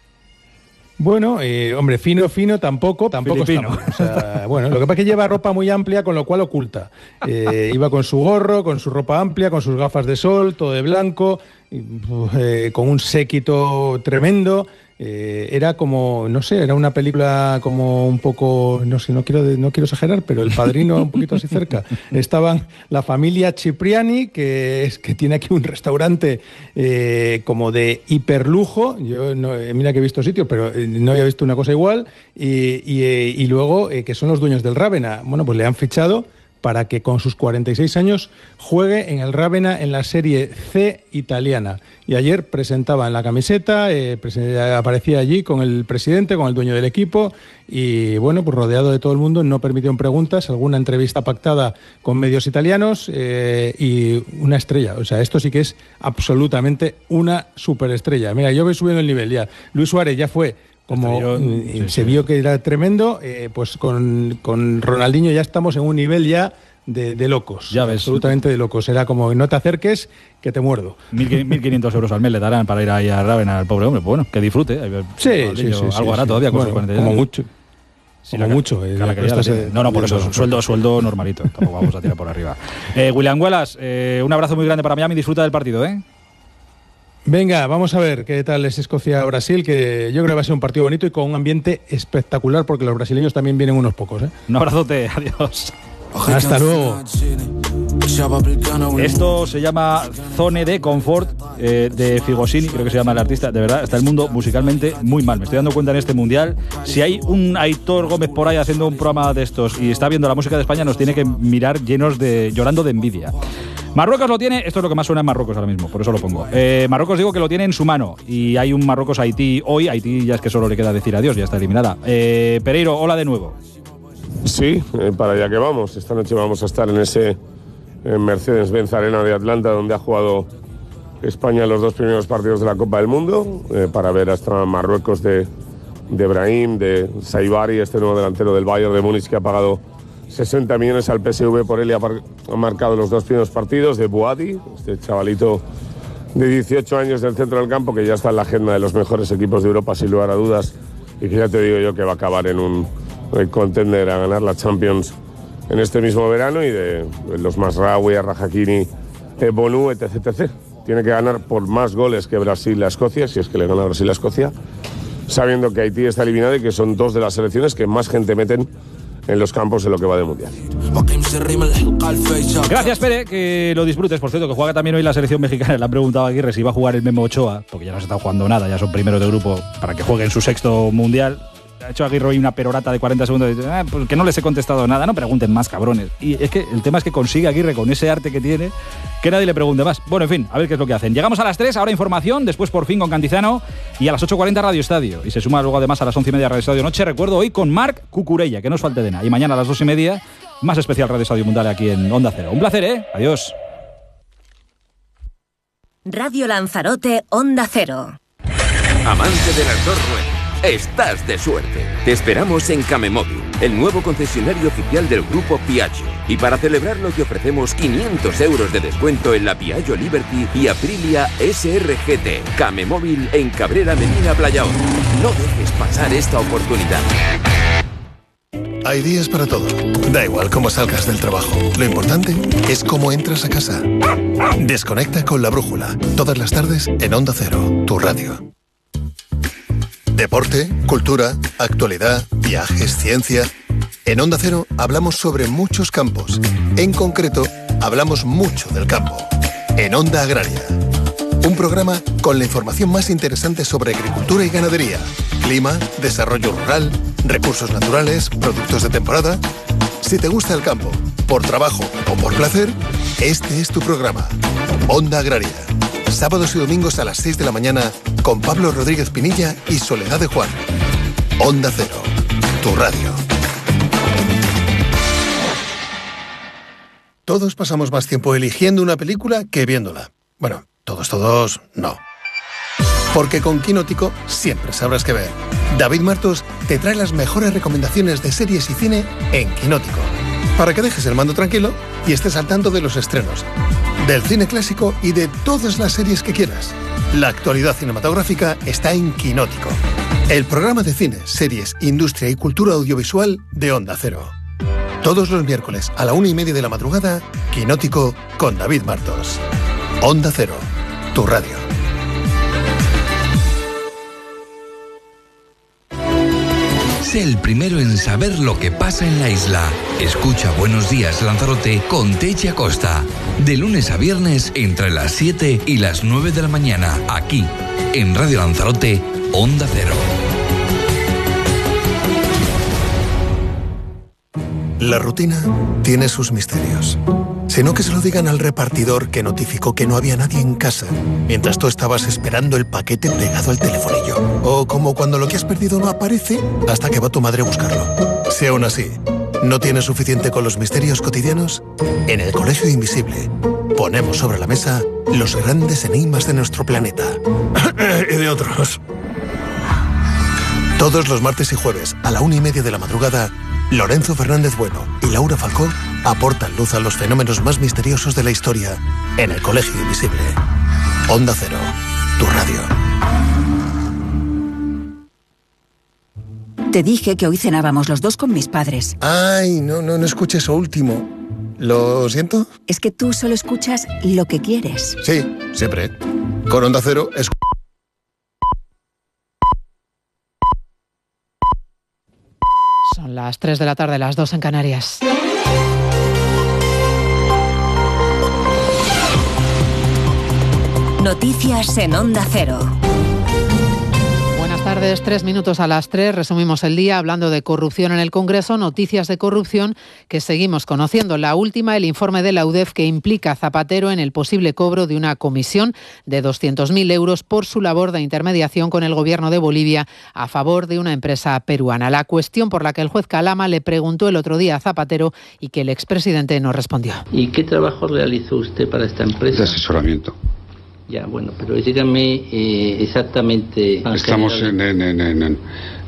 Bueno, eh, hombre, fino, fino tampoco, tampoco Filipino. Estamos. O sea, bueno, lo que pasa es que lleva ropa muy amplia, con lo cual oculta. Eh, iba con su gorro, con su ropa amplia, con sus gafas de sol, todo de blanco, eh, con un séquito tremendo. Eh, era como, no sé, era una película como un poco, no sé, no quiero, no quiero exagerar, pero El Padrino un poquito así cerca. Estaban la familia Cipriani, que es que tiene aquí un restaurante eh, como de hiperlujo. Yo no, mira que he visto sitios, pero no había visto una cosa igual. Y, y, y luego eh, que son los dueños del Rávena. Bueno, pues le han fichado para que con sus cuarenta y seis años juegue en el Rávena en la Serie C italiana. Y ayer presentaba en la camiseta, eh, aparecía allí con el presidente, con el dueño del equipo, y bueno, pues rodeado de todo el mundo, no permitieron preguntas, alguna entrevista pactada con medios italianos eh, y una estrella. O sea, esto sí que es absolutamente una superestrella. Mira, yo voy subiendo el nivel ya. Luis Suárez ya fue... Como sí, se sí. vio que era tremendo, eh, pues con, con Ronaldinho ya estamos en un nivel ya de, de locos. Ya ves. Absolutamente de locos. Era como, no te acerques, que te muerdo. mil quinientos euros al mes le darán para ir ahí a Rávena al pobre hombre. Pues bueno, que disfrute. Sí, sí, sí, sí. Algo hará sí, todavía con bueno, sus cuarenta y como años. mucho. Sí, como la, mucho. Que eh, la que ya se, no, no, por eso, sueldo, sueldo normalito. Tampoco vamos a tirar por arriba. Eh, William Wallace, eh, un abrazo muy grande para Miami. Disfruta del partido, ¿eh? Venga, vamos a ver qué tal es Escocia-Brasil, que yo creo que va a ser un partido bonito y con un ambiente espectacular, porque los brasileños también vienen unos pocos, ¿eh? Un abrazote, adiós. Hasta luego. Esto se llama Zone de Confort, eh, de Figosini, creo que se llama el artista. De verdad, está el mundo musicalmente muy mal. Me estoy dando cuenta en este mundial. Si hay un Aitor Gómez por ahí haciendo un programa de estos y está viendo la música de España, nos tiene que mirar llenos de llorando de envidia. Marruecos lo tiene, esto es lo que más suena en Marruecos ahora mismo, por eso lo pongo. Eh, Marruecos digo que lo tiene en su mano y hay un Marruecos-Haití hoy. Haití ya es que solo le queda decir adiós, ya está eliminada. Eh, Pereiro, hola de nuevo. Sí, eh, para allá que vamos. Esta noche vamos a estar en ese en Mercedes-Benz Arena de Atlanta, donde ha jugado España los dos primeros partidos de la Copa del Mundo, eh, para ver hasta Marruecos de, de Brahim, de Saibari, este nuevo delantero del Bayern de Múnich que ha pagado sesenta millones al P S V por él y ha, par- ha marcado los dos primeros partidos, de Bouadi, este chavalito de dieciocho años del centro del campo que ya está en la agenda de los mejores equipos de Europa sin lugar a dudas y que ya te digo yo que va a acabar en un contender a ganar la Champions en este mismo verano, y de, de los Masraoui, Rahakini, eh, Bonu, etc, etcétera. Tiene que ganar por más goles que Brasil a Escocia, si es que le gana Brasil a Escocia, sabiendo que Haití está eliminado y que son dos de las selecciones que más gente meten en los campos en lo que va de mundial. Gracias, Pere, que lo disfrutes. Por cierto, que juega también hoy la selección mexicana. Le han preguntado a Aguirre si va a jugar el Memo Ochoa, porque ya no se está jugando nada, ya son primeros de grupo, para que juegue en su sexto mundial. Ha hecho Aguirre hoy una perorata de cuarenta segundos y dice, ah, pues que no les he contestado nada, no pregunten más, cabrones. Y es que el tema es que consigue Aguirre, con ese arte que tiene, que nadie le pregunte más. Bueno, en fin, a ver qué es lo que hacen. Llegamos a las tres, ahora información, después por fin con Cantizano, y a las ocho cuarenta Radio Estadio. Y se suma luego además a las once y media Radio Estadio Noche. Recuerdo hoy con Marc Cucurella, que no os falte de nada. Y mañana a las dos y media, más especial Radio Estadio Mundial aquí en Onda Cero. Un placer, ¿eh? Adiós. Radio Lanzarote, Onda Cero. Amante de las dos ruedas, estás de suerte. Te esperamos en Camemóvil, el nuevo concesionario oficial del grupo Piaggio. Y para celebrarlo te ofrecemos quinientos euros de descuento en la Piaggio Liberty y Aprilia S R G T. Camemóvil en Cabrera Medina Playaón. No dejes pasar esta oportunidad. Hay días para todo. Da igual cómo salgas del trabajo. Lo importante es cómo entras a casa. Desconecta con La Brújula. Todas las tardes en Onda Cero, tu radio. Deporte, cultura, actualidad, viajes, ciencia. En Onda Cero hablamos sobre muchos campos. En concreto, hablamos mucho del campo. En Onda Agraria. Un programa con la información más interesante sobre agricultura y ganadería, clima, desarrollo rural, recursos naturales, productos de temporada. Si te gusta el campo, por trabajo o por placer, este es tu programa. Onda Agraria. Sábados y domingos a las seis de la mañana con Pablo Rodríguez Pinilla y Soledad de Juan. Onda Cero, tu radio. Todos pasamos más tiempo eligiendo una película que viéndola. Bueno, todos, todos, no. Porque con Quinótico siempre sabrás qué ver. David Martos te trae las mejores recomendaciones de series y cine en Quinótico, para que dejes el mando tranquilo y estés al tanto de los estrenos, del cine clásico y de todas las series que quieras. La actualidad cinematográfica está en Quinótico, el programa de cine, series, industria y cultura audiovisual de Onda Cero. Todos los miércoles a la una y media de la madrugada, Quinótico con David Martos. Onda Cero, tu radio. Sé el primero en saber lo que pasa en la isla. Escucha Buenos Días Lanzarote con Techi Acosta. De lunes a viernes entre las siete y las nueve de la mañana. Aquí, en Radio Lanzarote, Onda Cero. La rutina tiene sus misterios. Sino que se lo digan al repartidor que notificó que no había nadie en casa mientras tú estabas esperando el paquete pegado al telefonillo. O como cuando lo que has perdido no aparece hasta que va tu madre a buscarlo. Si aún así no tienes suficiente con los misterios cotidianos, en el Colegio Invisible ponemos sobre la mesa los grandes enigmas de nuestro planeta. Y de otros. Todos los martes y jueves a la una y media de la madrugada, Lorenzo Fernández Bueno y Laura Falcó aportan luz a los fenómenos más misteriosos de la historia en El Colegio Invisible. Onda Cero, tu radio. Te dije que hoy cenábamos los dos con mis padres. Ay, no, no, no escuché eso último. ¿Lo siento? Es que tú solo escuchas lo que quieres. Sí, siempre. Con Onda Cero es... Son las tres de la tarde, las dos en Canarias. Noticias en Onda Cero. Buenas tardes, tres minutos a las tres. Resumimos el día hablando de corrupción en el Congreso, noticias de corrupción que seguimos conociendo. La última, el informe de la U D E F que implica a Zapatero en el posible cobro de una comisión de doscientos mil euros por su labor de intermediación con el gobierno de Bolivia a favor de una empresa peruana. La cuestión por la que el juez Calama le preguntó el otro día a Zapatero y que el expresidente no respondió. ¿Y qué trabajo realizó usted para esta empresa? De asesoramiento. Ya, bueno, pero dígame eh, exactamente... Estamos en, en, en, en, en,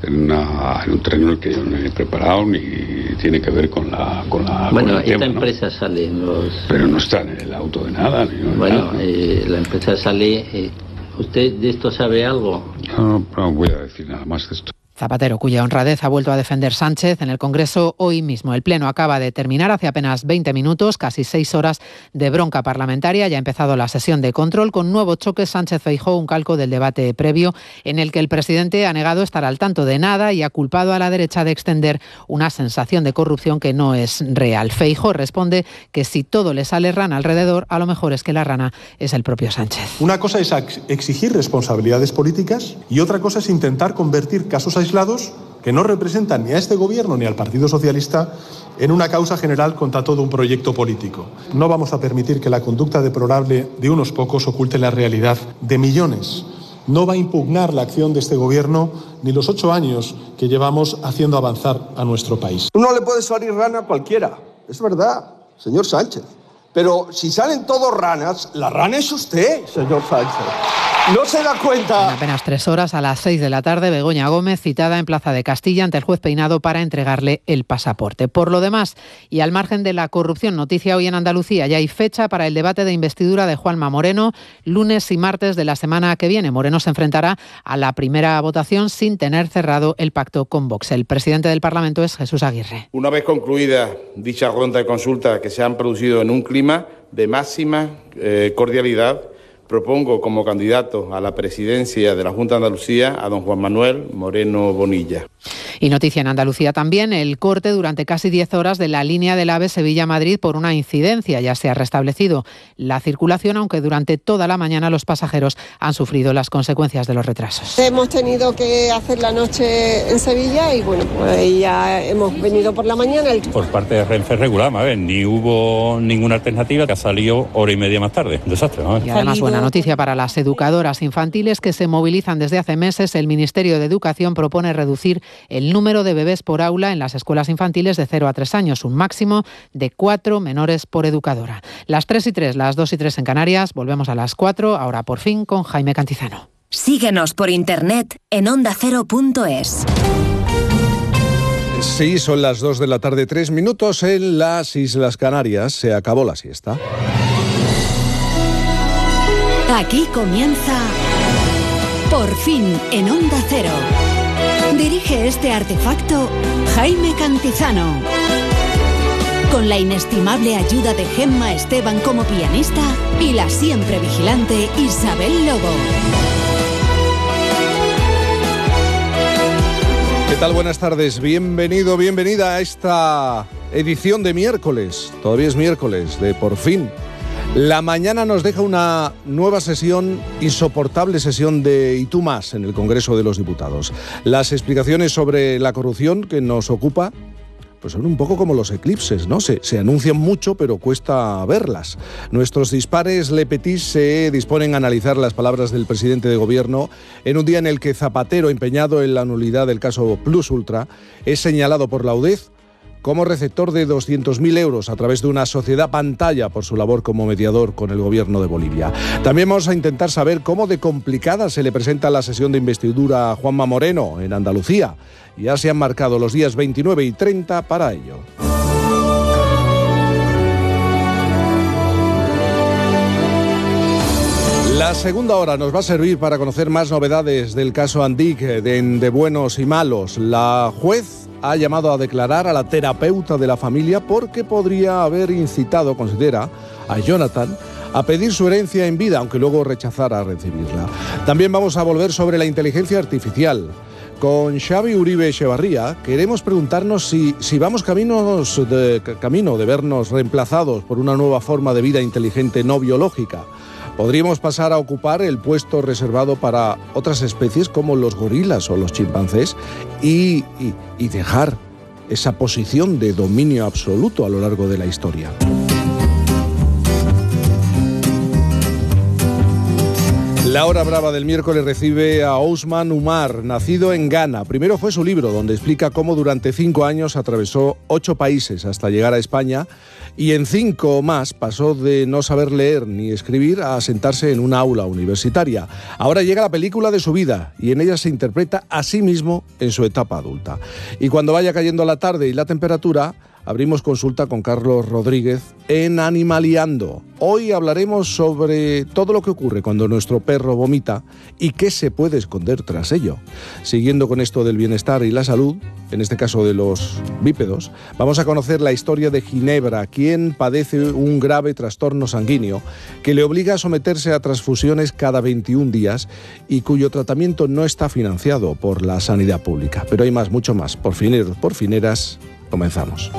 una, en un terreno en el que yo no he preparado ni tiene que ver con la con la Bueno, con el esta tema, empresa ¿no? sale en los... Pero no está en el auto de nada. Ni bueno, nada. Eh, la empresa sale... Eh, ¿Usted de esto sabe algo? No, no, no voy a decir nada más de esto. Zapatero, cuya honradez ha vuelto a defender Sánchez en el Congreso hoy mismo. El Pleno acaba de terminar hace apenas veinte minutos, casi seis horas de bronca parlamentaria. Ya ha empezado la sesión de control con nuevo choque Sánchez-Feijóo, un calco del debate previo en el que el presidente ha negado estar al tanto de nada y ha culpado a la derecha de extender una sensación de corrupción que no es real. Feijóo responde que si todo le sale rana alrededor, a lo mejor es que la rana es el propio Sánchez. Una cosa es exigir responsabilidades políticas y otra cosa es intentar convertir casos aislados que no representan ni a este gobierno ni al Partido Socialista en una causa general contra todo un proyecto político. No vamos a permitir que la conducta deplorable de unos pocos oculte la realidad de millones. No va a impugnar la acción de este gobierno ni los ocho años que llevamos haciendo avanzar a nuestro país. No le puede salir rana a cualquiera, es verdad, señor Sánchez. Pero si salen todos ranas, la rana es usted, señor Sánchez. ¿No se da cuenta? En apenas tres horas, a las seis de la tarde, Begoña Gómez citada en Plaza de Castilla ante el juez Peinado para entregarle el pasaporte. Por lo demás, y al margen de la corrupción, noticia hoy en Andalucía, ya hay fecha para el debate de investidura de Juanma Moreno, lunes y martes de la semana que viene. Moreno se enfrentará a la primera votación sin tener cerrado el pacto con Vox. El presidente del Parlamento es Jesús Aguirre. Una vez concluida dicha ronda de consultas que se han producido en un clima de máxima eh, cordialidad, propongo como candidato a la presidencia de la Junta de Andalucía a don Juan Manuel Moreno Bonilla. Y noticia en Andalucía también, el corte durante casi diez horas de la línea del AVE Sevilla-Madrid por una incidencia. Ya se ha restablecido la circulación, aunque durante toda la mañana los pasajeros han sufrido las consecuencias de los retrasos. Hemos tenido que hacer la noche en Sevilla y bueno, pues ya hemos venido por la mañana. Por parte de Renfe regular, a ver, ni hubo ninguna alternativa, que ha salido hora y media más tarde. Un desastre, ¿no? Y además buena noticia para las educadoras infantiles que se movilizan desde hace meses. El Ministerio de Educación propone reducir el número de bebés por aula en las escuelas infantiles de cero a tres años, un máximo de cuatro menores por educadora. Las tres y tres, las dos y tres en Canarias, volvemos a las cuatro, ahora por fin con Jaime Cantizano. Síguenos por internet en onda cero punto es. Sí, son las dos de la tarde, tres minutos en las Islas Canarias. Se acabó la siesta. Aquí comienza Por fin en Onda Cero. Dirige este artefacto Jaime Cantizano. Con la inestimable ayuda de Gemma Esteban como pianista y la siempre vigilante Isabel Lobo. ¿Qué tal? Buenas tardes. Bienvenido, bienvenida a esta edición de miércoles. Todavía es miércoles de Por fin. La mañana nos deja una nueva sesión, insoportable sesión de Y tú más en el Congreso de los Diputados. Las explicaciones sobre la corrupción que nos ocupa pues son un poco como los eclipses, ¿no? Se, se anuncian mucho, pero cuesta verlas. Nuestros dispares Le Petit se disponen a analizar las palabras del presidente de Gobierno en un día en el que Zapatero, empeñado en la nulidad del caso Plus Ultra, es señalado por la U D E F como receptor de doscientos mil euros a través de una sociedad pantalla por su labor como mediador con el gobierno de Bolivia. También vamos a intentar saber cómo de complicada se le presenta la sesión de investidura a Juanma Moreno en Andalucía. Ya se han marcado los días veintinueve y treinta para ello. La segunda hora nos va a servir para conocer más novedades del caso Andic, de, de buenos y malos. La juez ha llamado a declarar a la terapeuta de la familia porque podría haber incitado, considera, a Jonathan a pedir su herencia en vida, aunque luego rechazara recibirla. También vamos a volver sobre la inteligencia artificial. Con Xavi Uribe Echevarría queremos preguntarnos si, si vamos caminos de, camino de vernos reemplazados por una nueva forma de vida inteligente no biológica. Podríamos pasar a ocupar el puesto reservado para otras especies como los gorilas o los chimpancés y, y, y dejar esa posición de dominio absoluto a lo largo de la historia. La hora brava del miércoles recibe a Ousmane Umar, nacido en Ghana. Primero fue su libro, donde explica cómo durante cinco años atravesó ocho países hasta llegar a España y en cinco más pasó de no saber leer ni escribir a sentarse en una aula universitaria. Ahora llega la película de su vida y en ella se interpreta a sí mismo en su etapa adulta. Y cuando vaya cayendo la tarde y la temperatura, abrimos consulta con Carlos Rodríguez en Animaliando. Hoy hablaremos sobre todo lo que ocurre cuando nuestro perro vomita y qué se puede esconder tras ello. Siguiendo con esto del bienestar y la salud, en este caso de los bípedos, vamos a conocer la historia de Ginebra, quien padece un grave trastorno sanguíneo que le obliga a someterse a transfusiones cada veintiún días y cuyo tratamiento no está financiado por la sanidad pública. Pero hay más, mucho más. Por fineros, por fineras, comenzamos.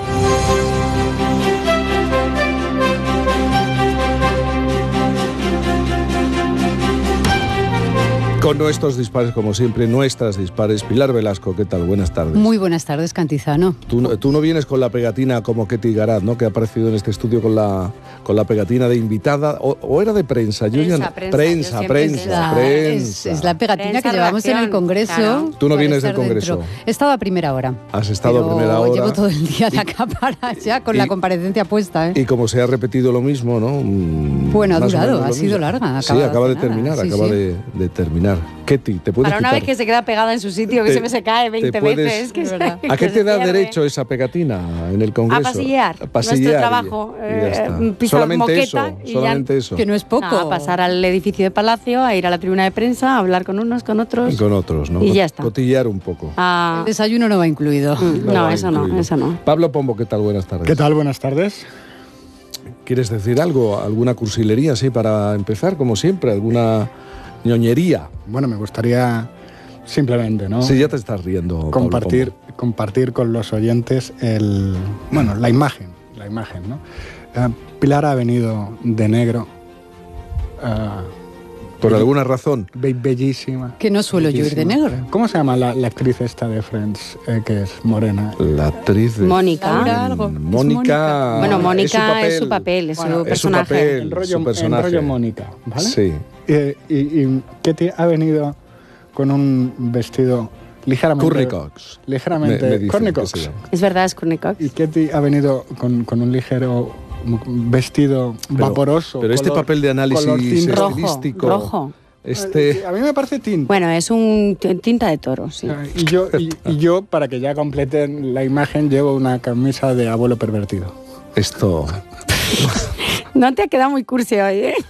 Con nuestros dispares, como siempre, nuestras dispares. Pilar Velasco, ¿qué tal? Buenas tardes. Muy buenas tardes, Cantizano. Tú, tú no vienes con la pegatina como Ketty Garat, ¿no? Que ha aparecido en este estudio con la, con la pegatina de invitada, o, o era de prensa. Yo prensa, ya, prensa, prensa, yo prensa, la, prensa. Es, es la pegatina prensa que llevamos reacción, en el Congreso. Claro. Tú no vienes del Congreso. Dentro. He estado a primera hora. Has estado pero a primera hora. Llevo todo el día de acá para allá con y, la comparecencia puesta. ¿eh? Y como se ha repetido lo mismo, ¿no? Bueno, ha durado, ha sido larga. Sí, acaba de terminar, sí, acaba sí. De, de terminar. Ketty, ¿te puedes Para una quitar? vez que se queda pegada en su sitio, que te, siempre se cae veinte puedes, veces. Que es que ¿A qué te da pierde. derecho esa pegatina en el Congreso? A pasillar. A pasillar Nuestro trabajo. Y, y eh, pisar solamente moqueta eso, y solamente ya, eso. Que no es poco. No, a pasar al edificio de Palacio, a ir a la tribuna de prensa, a hablar con unos, con otros. Y con otros, ¿no? Y ya está. Cotillear un poco. Ah. El desayuno no va incluido. Mm, no, no eso incluido. no, eso no. Pablo Pombo, ¿qué tal? Buenas tardes. ¿Qué tal? Buenas tardes. ¿Quieres decir algo? ¿Alguna cursilería, sí, para empezar, como siempre? ¿Alguna ñoñería? Bueno, me gustaría simplemente, ¿no? Sí, ya te estás riendo. Compartir, compartir con los oyentes el, bueno, la imagen, la imagen, ¿no? Uh, Pilar ha venido de negro. Uh, ¿Por alguna razón? Be bellísima. Que no suelo yo ir de negro. ¿Cómo se llama la, la actriz esta de Friends, eh, que es morena? La actriz de... Mónica. Laura, algo. Mónica. Bueno, Mónica es su papel, es su, bueno, personaje. Es su papel, en rollo, su personaje. En rollo Mónica, ¿vale? Sí. Eh, y, y Ketty ha venido con un vestido ligeramente... Courtney Cox. Ligeramente... Courtney Cox. Es verdad, es Courtney Cox. Y Ketty ha venido con, con un ligero vestido pero, vaporoso. Pero este color, papel de análisis estilístico... Rojo, rojo. Este... A mí me parece tinta. Bueno, es un tinta de toro, sí. Y yo, y, y yo, para que ya completen la imagen, llevo una camisa de abuelo pervertido. Esto... No te ha quedado muy cursi hoy, ¿eh?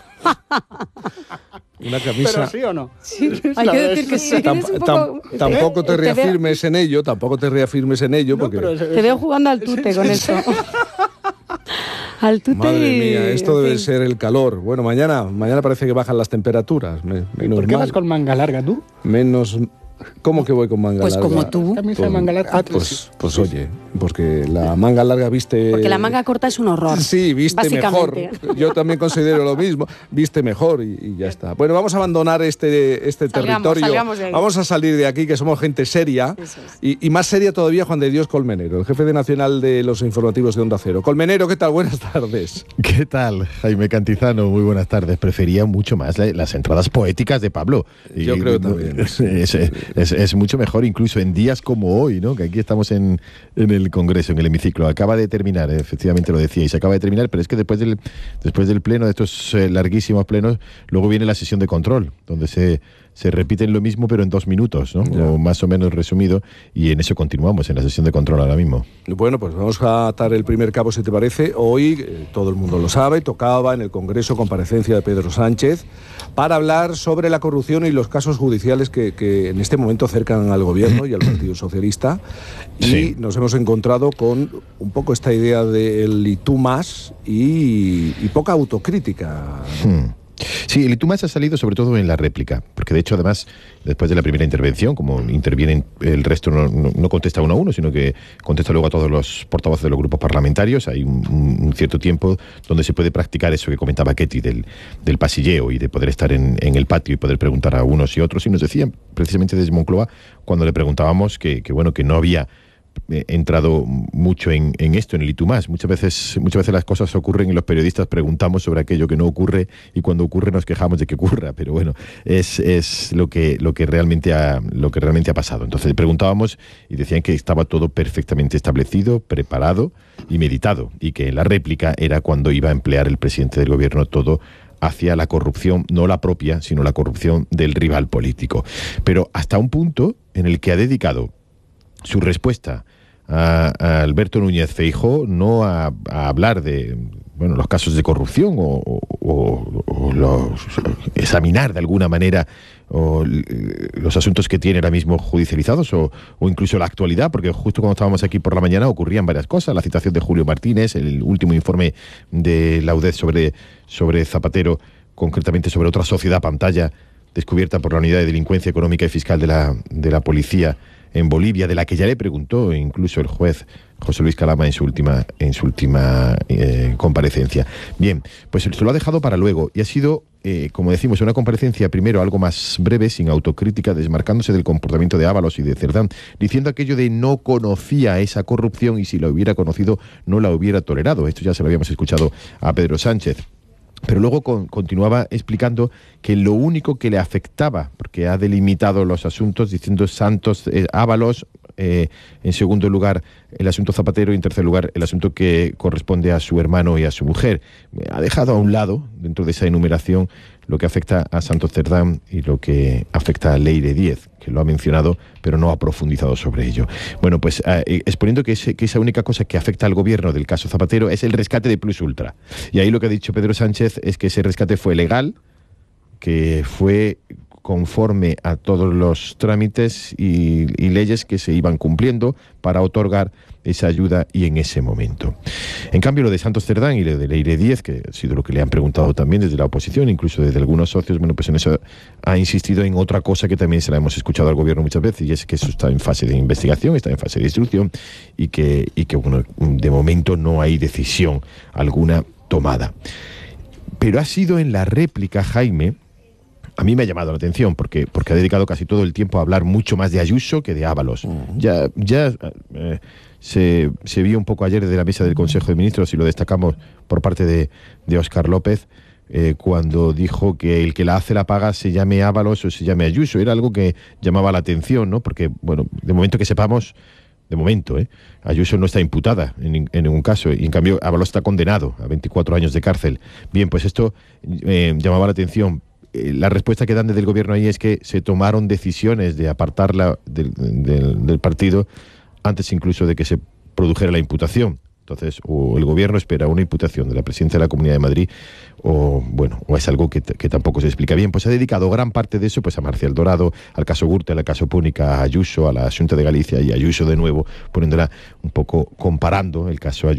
Una camisa. ¿Pero sí o no? Sí, hay que decir que sí. Tamp un poco, te tampoco te, te reafirmes en ello, tampoco te reafirmes en ello, porque... No, te veo jugando al tute con esto. Al tute. Madre mía, esto debe ser el calor. Bueno, mañana, mañana parece que bajan las temperaturas. Menos ¿Por qué mal. vas con manga larga tú? Menos... ¿Cómo que voy con manga pues larga? Pues como tú. Camisa pues, manga larga. Pues, pues oye, porque la manga larga viste... Porque la manga corta es un horror. Sí, viste mejor. Yo también considero lo mismo. Viste mejor y, y ya está. Bueno, vamos a abandonar este, este salgamos, territorio. Salgamos de ahí. Vamos a salir de aquí, que somos gente seria. Y, y más seria todavía Juan de Dios Colmenero, el jefe de nacional de los informativos de Onda Cero. Colmenero, ¿qué tal? Buenas tardes. ¿Qué tal, Jaime Cantizano? Muy buenas tardes. Prefería mucho más las entradas poéticas de Pablo. Yo y, creo también. Es, es, es, es mucho mejor, incluso en días como hoy, ¿no? Que aquí estamos en, en, el Congreso, en el hemiciclo. Acaba de terminar, efectivamente lo decíais, acaba de terminar, pero es que después del, después del pleno, de estos eh, larguísimos plenos, luego viene la sesión de control, donde se, se repiten lo mismo, pero en dos minutos, ¿no? Yeah. O más o menos resumido, y en eso continuamos, en la sesión de control ahora mismo. Bueno, pues vamos a atar el primer cabo, si te parece. Hoy, eh, todo el mundo lo sabe, tocaba en el Congreso comparecencia de Pedro Sánchez para hablar sobre la corrupción y los casos judiciales que, que en este momento cercan al Gobierno y al Partido Socialista. Y sí. nos hemos encontrado con un poco esta idea del y tú más y, y poca autocrítica. Hmm. Sí, el y tú más ha salido sobre todo en la réplica, porque de hecho además después de la primera intervención, como intervienen el resto, no, no, no contesta uno a uno, sino que contesta luego a todos los portavoces de los grupos parlamentarios. Hay un, un cierto tiempo donde se puede practicar eso que comentaba Ketty del, del pasilleo y de poder estar en, en el patio y poder preguntar a unos y otros. Y nos decían precisamente desde Moncloa, cuando le preguntábamos que, que bueno, que no había entrado mucho en, en esto, en el y tú más. Muchas veces, muchas veces las cosas ocurren y los periodistas preguntamos sobre aquello que no ocurre y cuando ocurre nos quejamos de que ocurra, pero bueno, es, es lo que, lo que realmente ha, lo que realmente ha pasado. Entonces preguntábamos y decían que estaba todo perfectamente establecido, preparado y meditado, y que la réplica era cuando iba a emplear el presidente del Gobierno todo hacia la corrupción, no la propia, sino la corrupción del rival político. Pero hasta un punto en el que ha dedicado su respuesta a, a Alberto Núñez Feijóo no a, a hablar de bueno los casos de corrupción o, o, o los, examinar de alguna manera o los asuntos que tiene ahora mismo judicializados o, o incluso la actualidad, porque justo cuando estábamos aquí por la mañana ocurrían varias cosas, la citación de Julio Martínez, el último informe de la U D E sobre, sobre Zapatero, concretamente sobre otra sociedad pantalla descubierta por la Unidad de Delincuencia Económica y Fiscal de la, de la Policía en Bolivia, de la que ya le preguntó incluso el juez José Luis Calama en su última, en su última eh, comparecencia. Bien, pues se lo ha dejado para luego y ha sido, eh, como decimos, una comparecencia primero algo más breve, sin autocrítica, desmarcándose del comportamiento de Ábalos y de Cerdán, diciendo aquello de no conocía esa corrupción y si la hubiera conocido no la hubiera tolerado. Esto ya se lo habíamos escuchado a Pedro Sánchez. Pero luego con, continuaba explicando que lo único que le afectaba, porque ha delimitado los asuntos diciendo Santos, eh, Ábalos, eh, en segundo lugar el asunto Zapatero y en tercer lugar el asunto que corresponde a su hermano y a su mujer. Ha dejado a un lado, dentro de esa enumeración, lo que afecta a Santos Cerdán y lo que afecta a Leire Díez, que lo ha mencionado, pero no ha profundizado sobre ello. Bueno, pues eh, exponiendo que, ese, que esa única cosa que afecta al gobierno del caso Zapatero es el rescate de Plus Ultra. Y ahí lo que ha dicho Pedro Sánchez es que ese rescate fue legal, que fue conforme a todos los trámites y, y leyes que se iban cumpliendo para otorgar esa ayuda y en ese momento. En cambio, lo de Santos Cerdán y lo de Leire Díez, que ha sido lo que le han preguntado también desde la oposición, incluso desde algunos socios, bueno, pues en eso ha insistido en otra cosa que también se la hemos escuchado al gobierno muchas veces, y es que eso está en fase de investigación, está en fase de instrucción y que, y que bueno, de momento no hay decisión alguna tomada. Pero ha sido en la réplica, Jaime, a mí me ha llamado la atención porque, porque ha dedicado casi todo el tiempo a hablar mucho más de Ayuso que de Ábalos. Uh-huh. Ya, ya eh, se, se vio un poco ayer desde la mesa del Consejo de Ministros y lo destacamos por parte de, de Óscar López, eh, cuando dijo que el que la hace la paga se llame Ábalos o se llame Ayuso. Era algo que llamaba la atención, ¿no? Porque, bueno, de momento que sepamos, de momento, ¿eh? Ayuso no está imputada en, en ningún caso y en cambio Ábalos está condenado a veinticuatro años de cárcel. Bien, pues esto eh, llamaba la atención. La respuesta que dan desde el gobierno ahí es que se tomaron decisiones de apartarla del, del, del partido antes incluso de que se produjera la imputación. Entonces, o el gobierno espera una imputación de la presidencia de la Comunidad de Madrid, o bueno, o es algo que, que tampoco se explica bien. Pues ha dedicado gran parte de eso pues a Marcial Dorado, al caso Gürtel, al caso Púnica, a Ayuso, a la Xunta de Galicia y a Ayuso de nuevo, poniéndola un poco comparando el caso Ayuso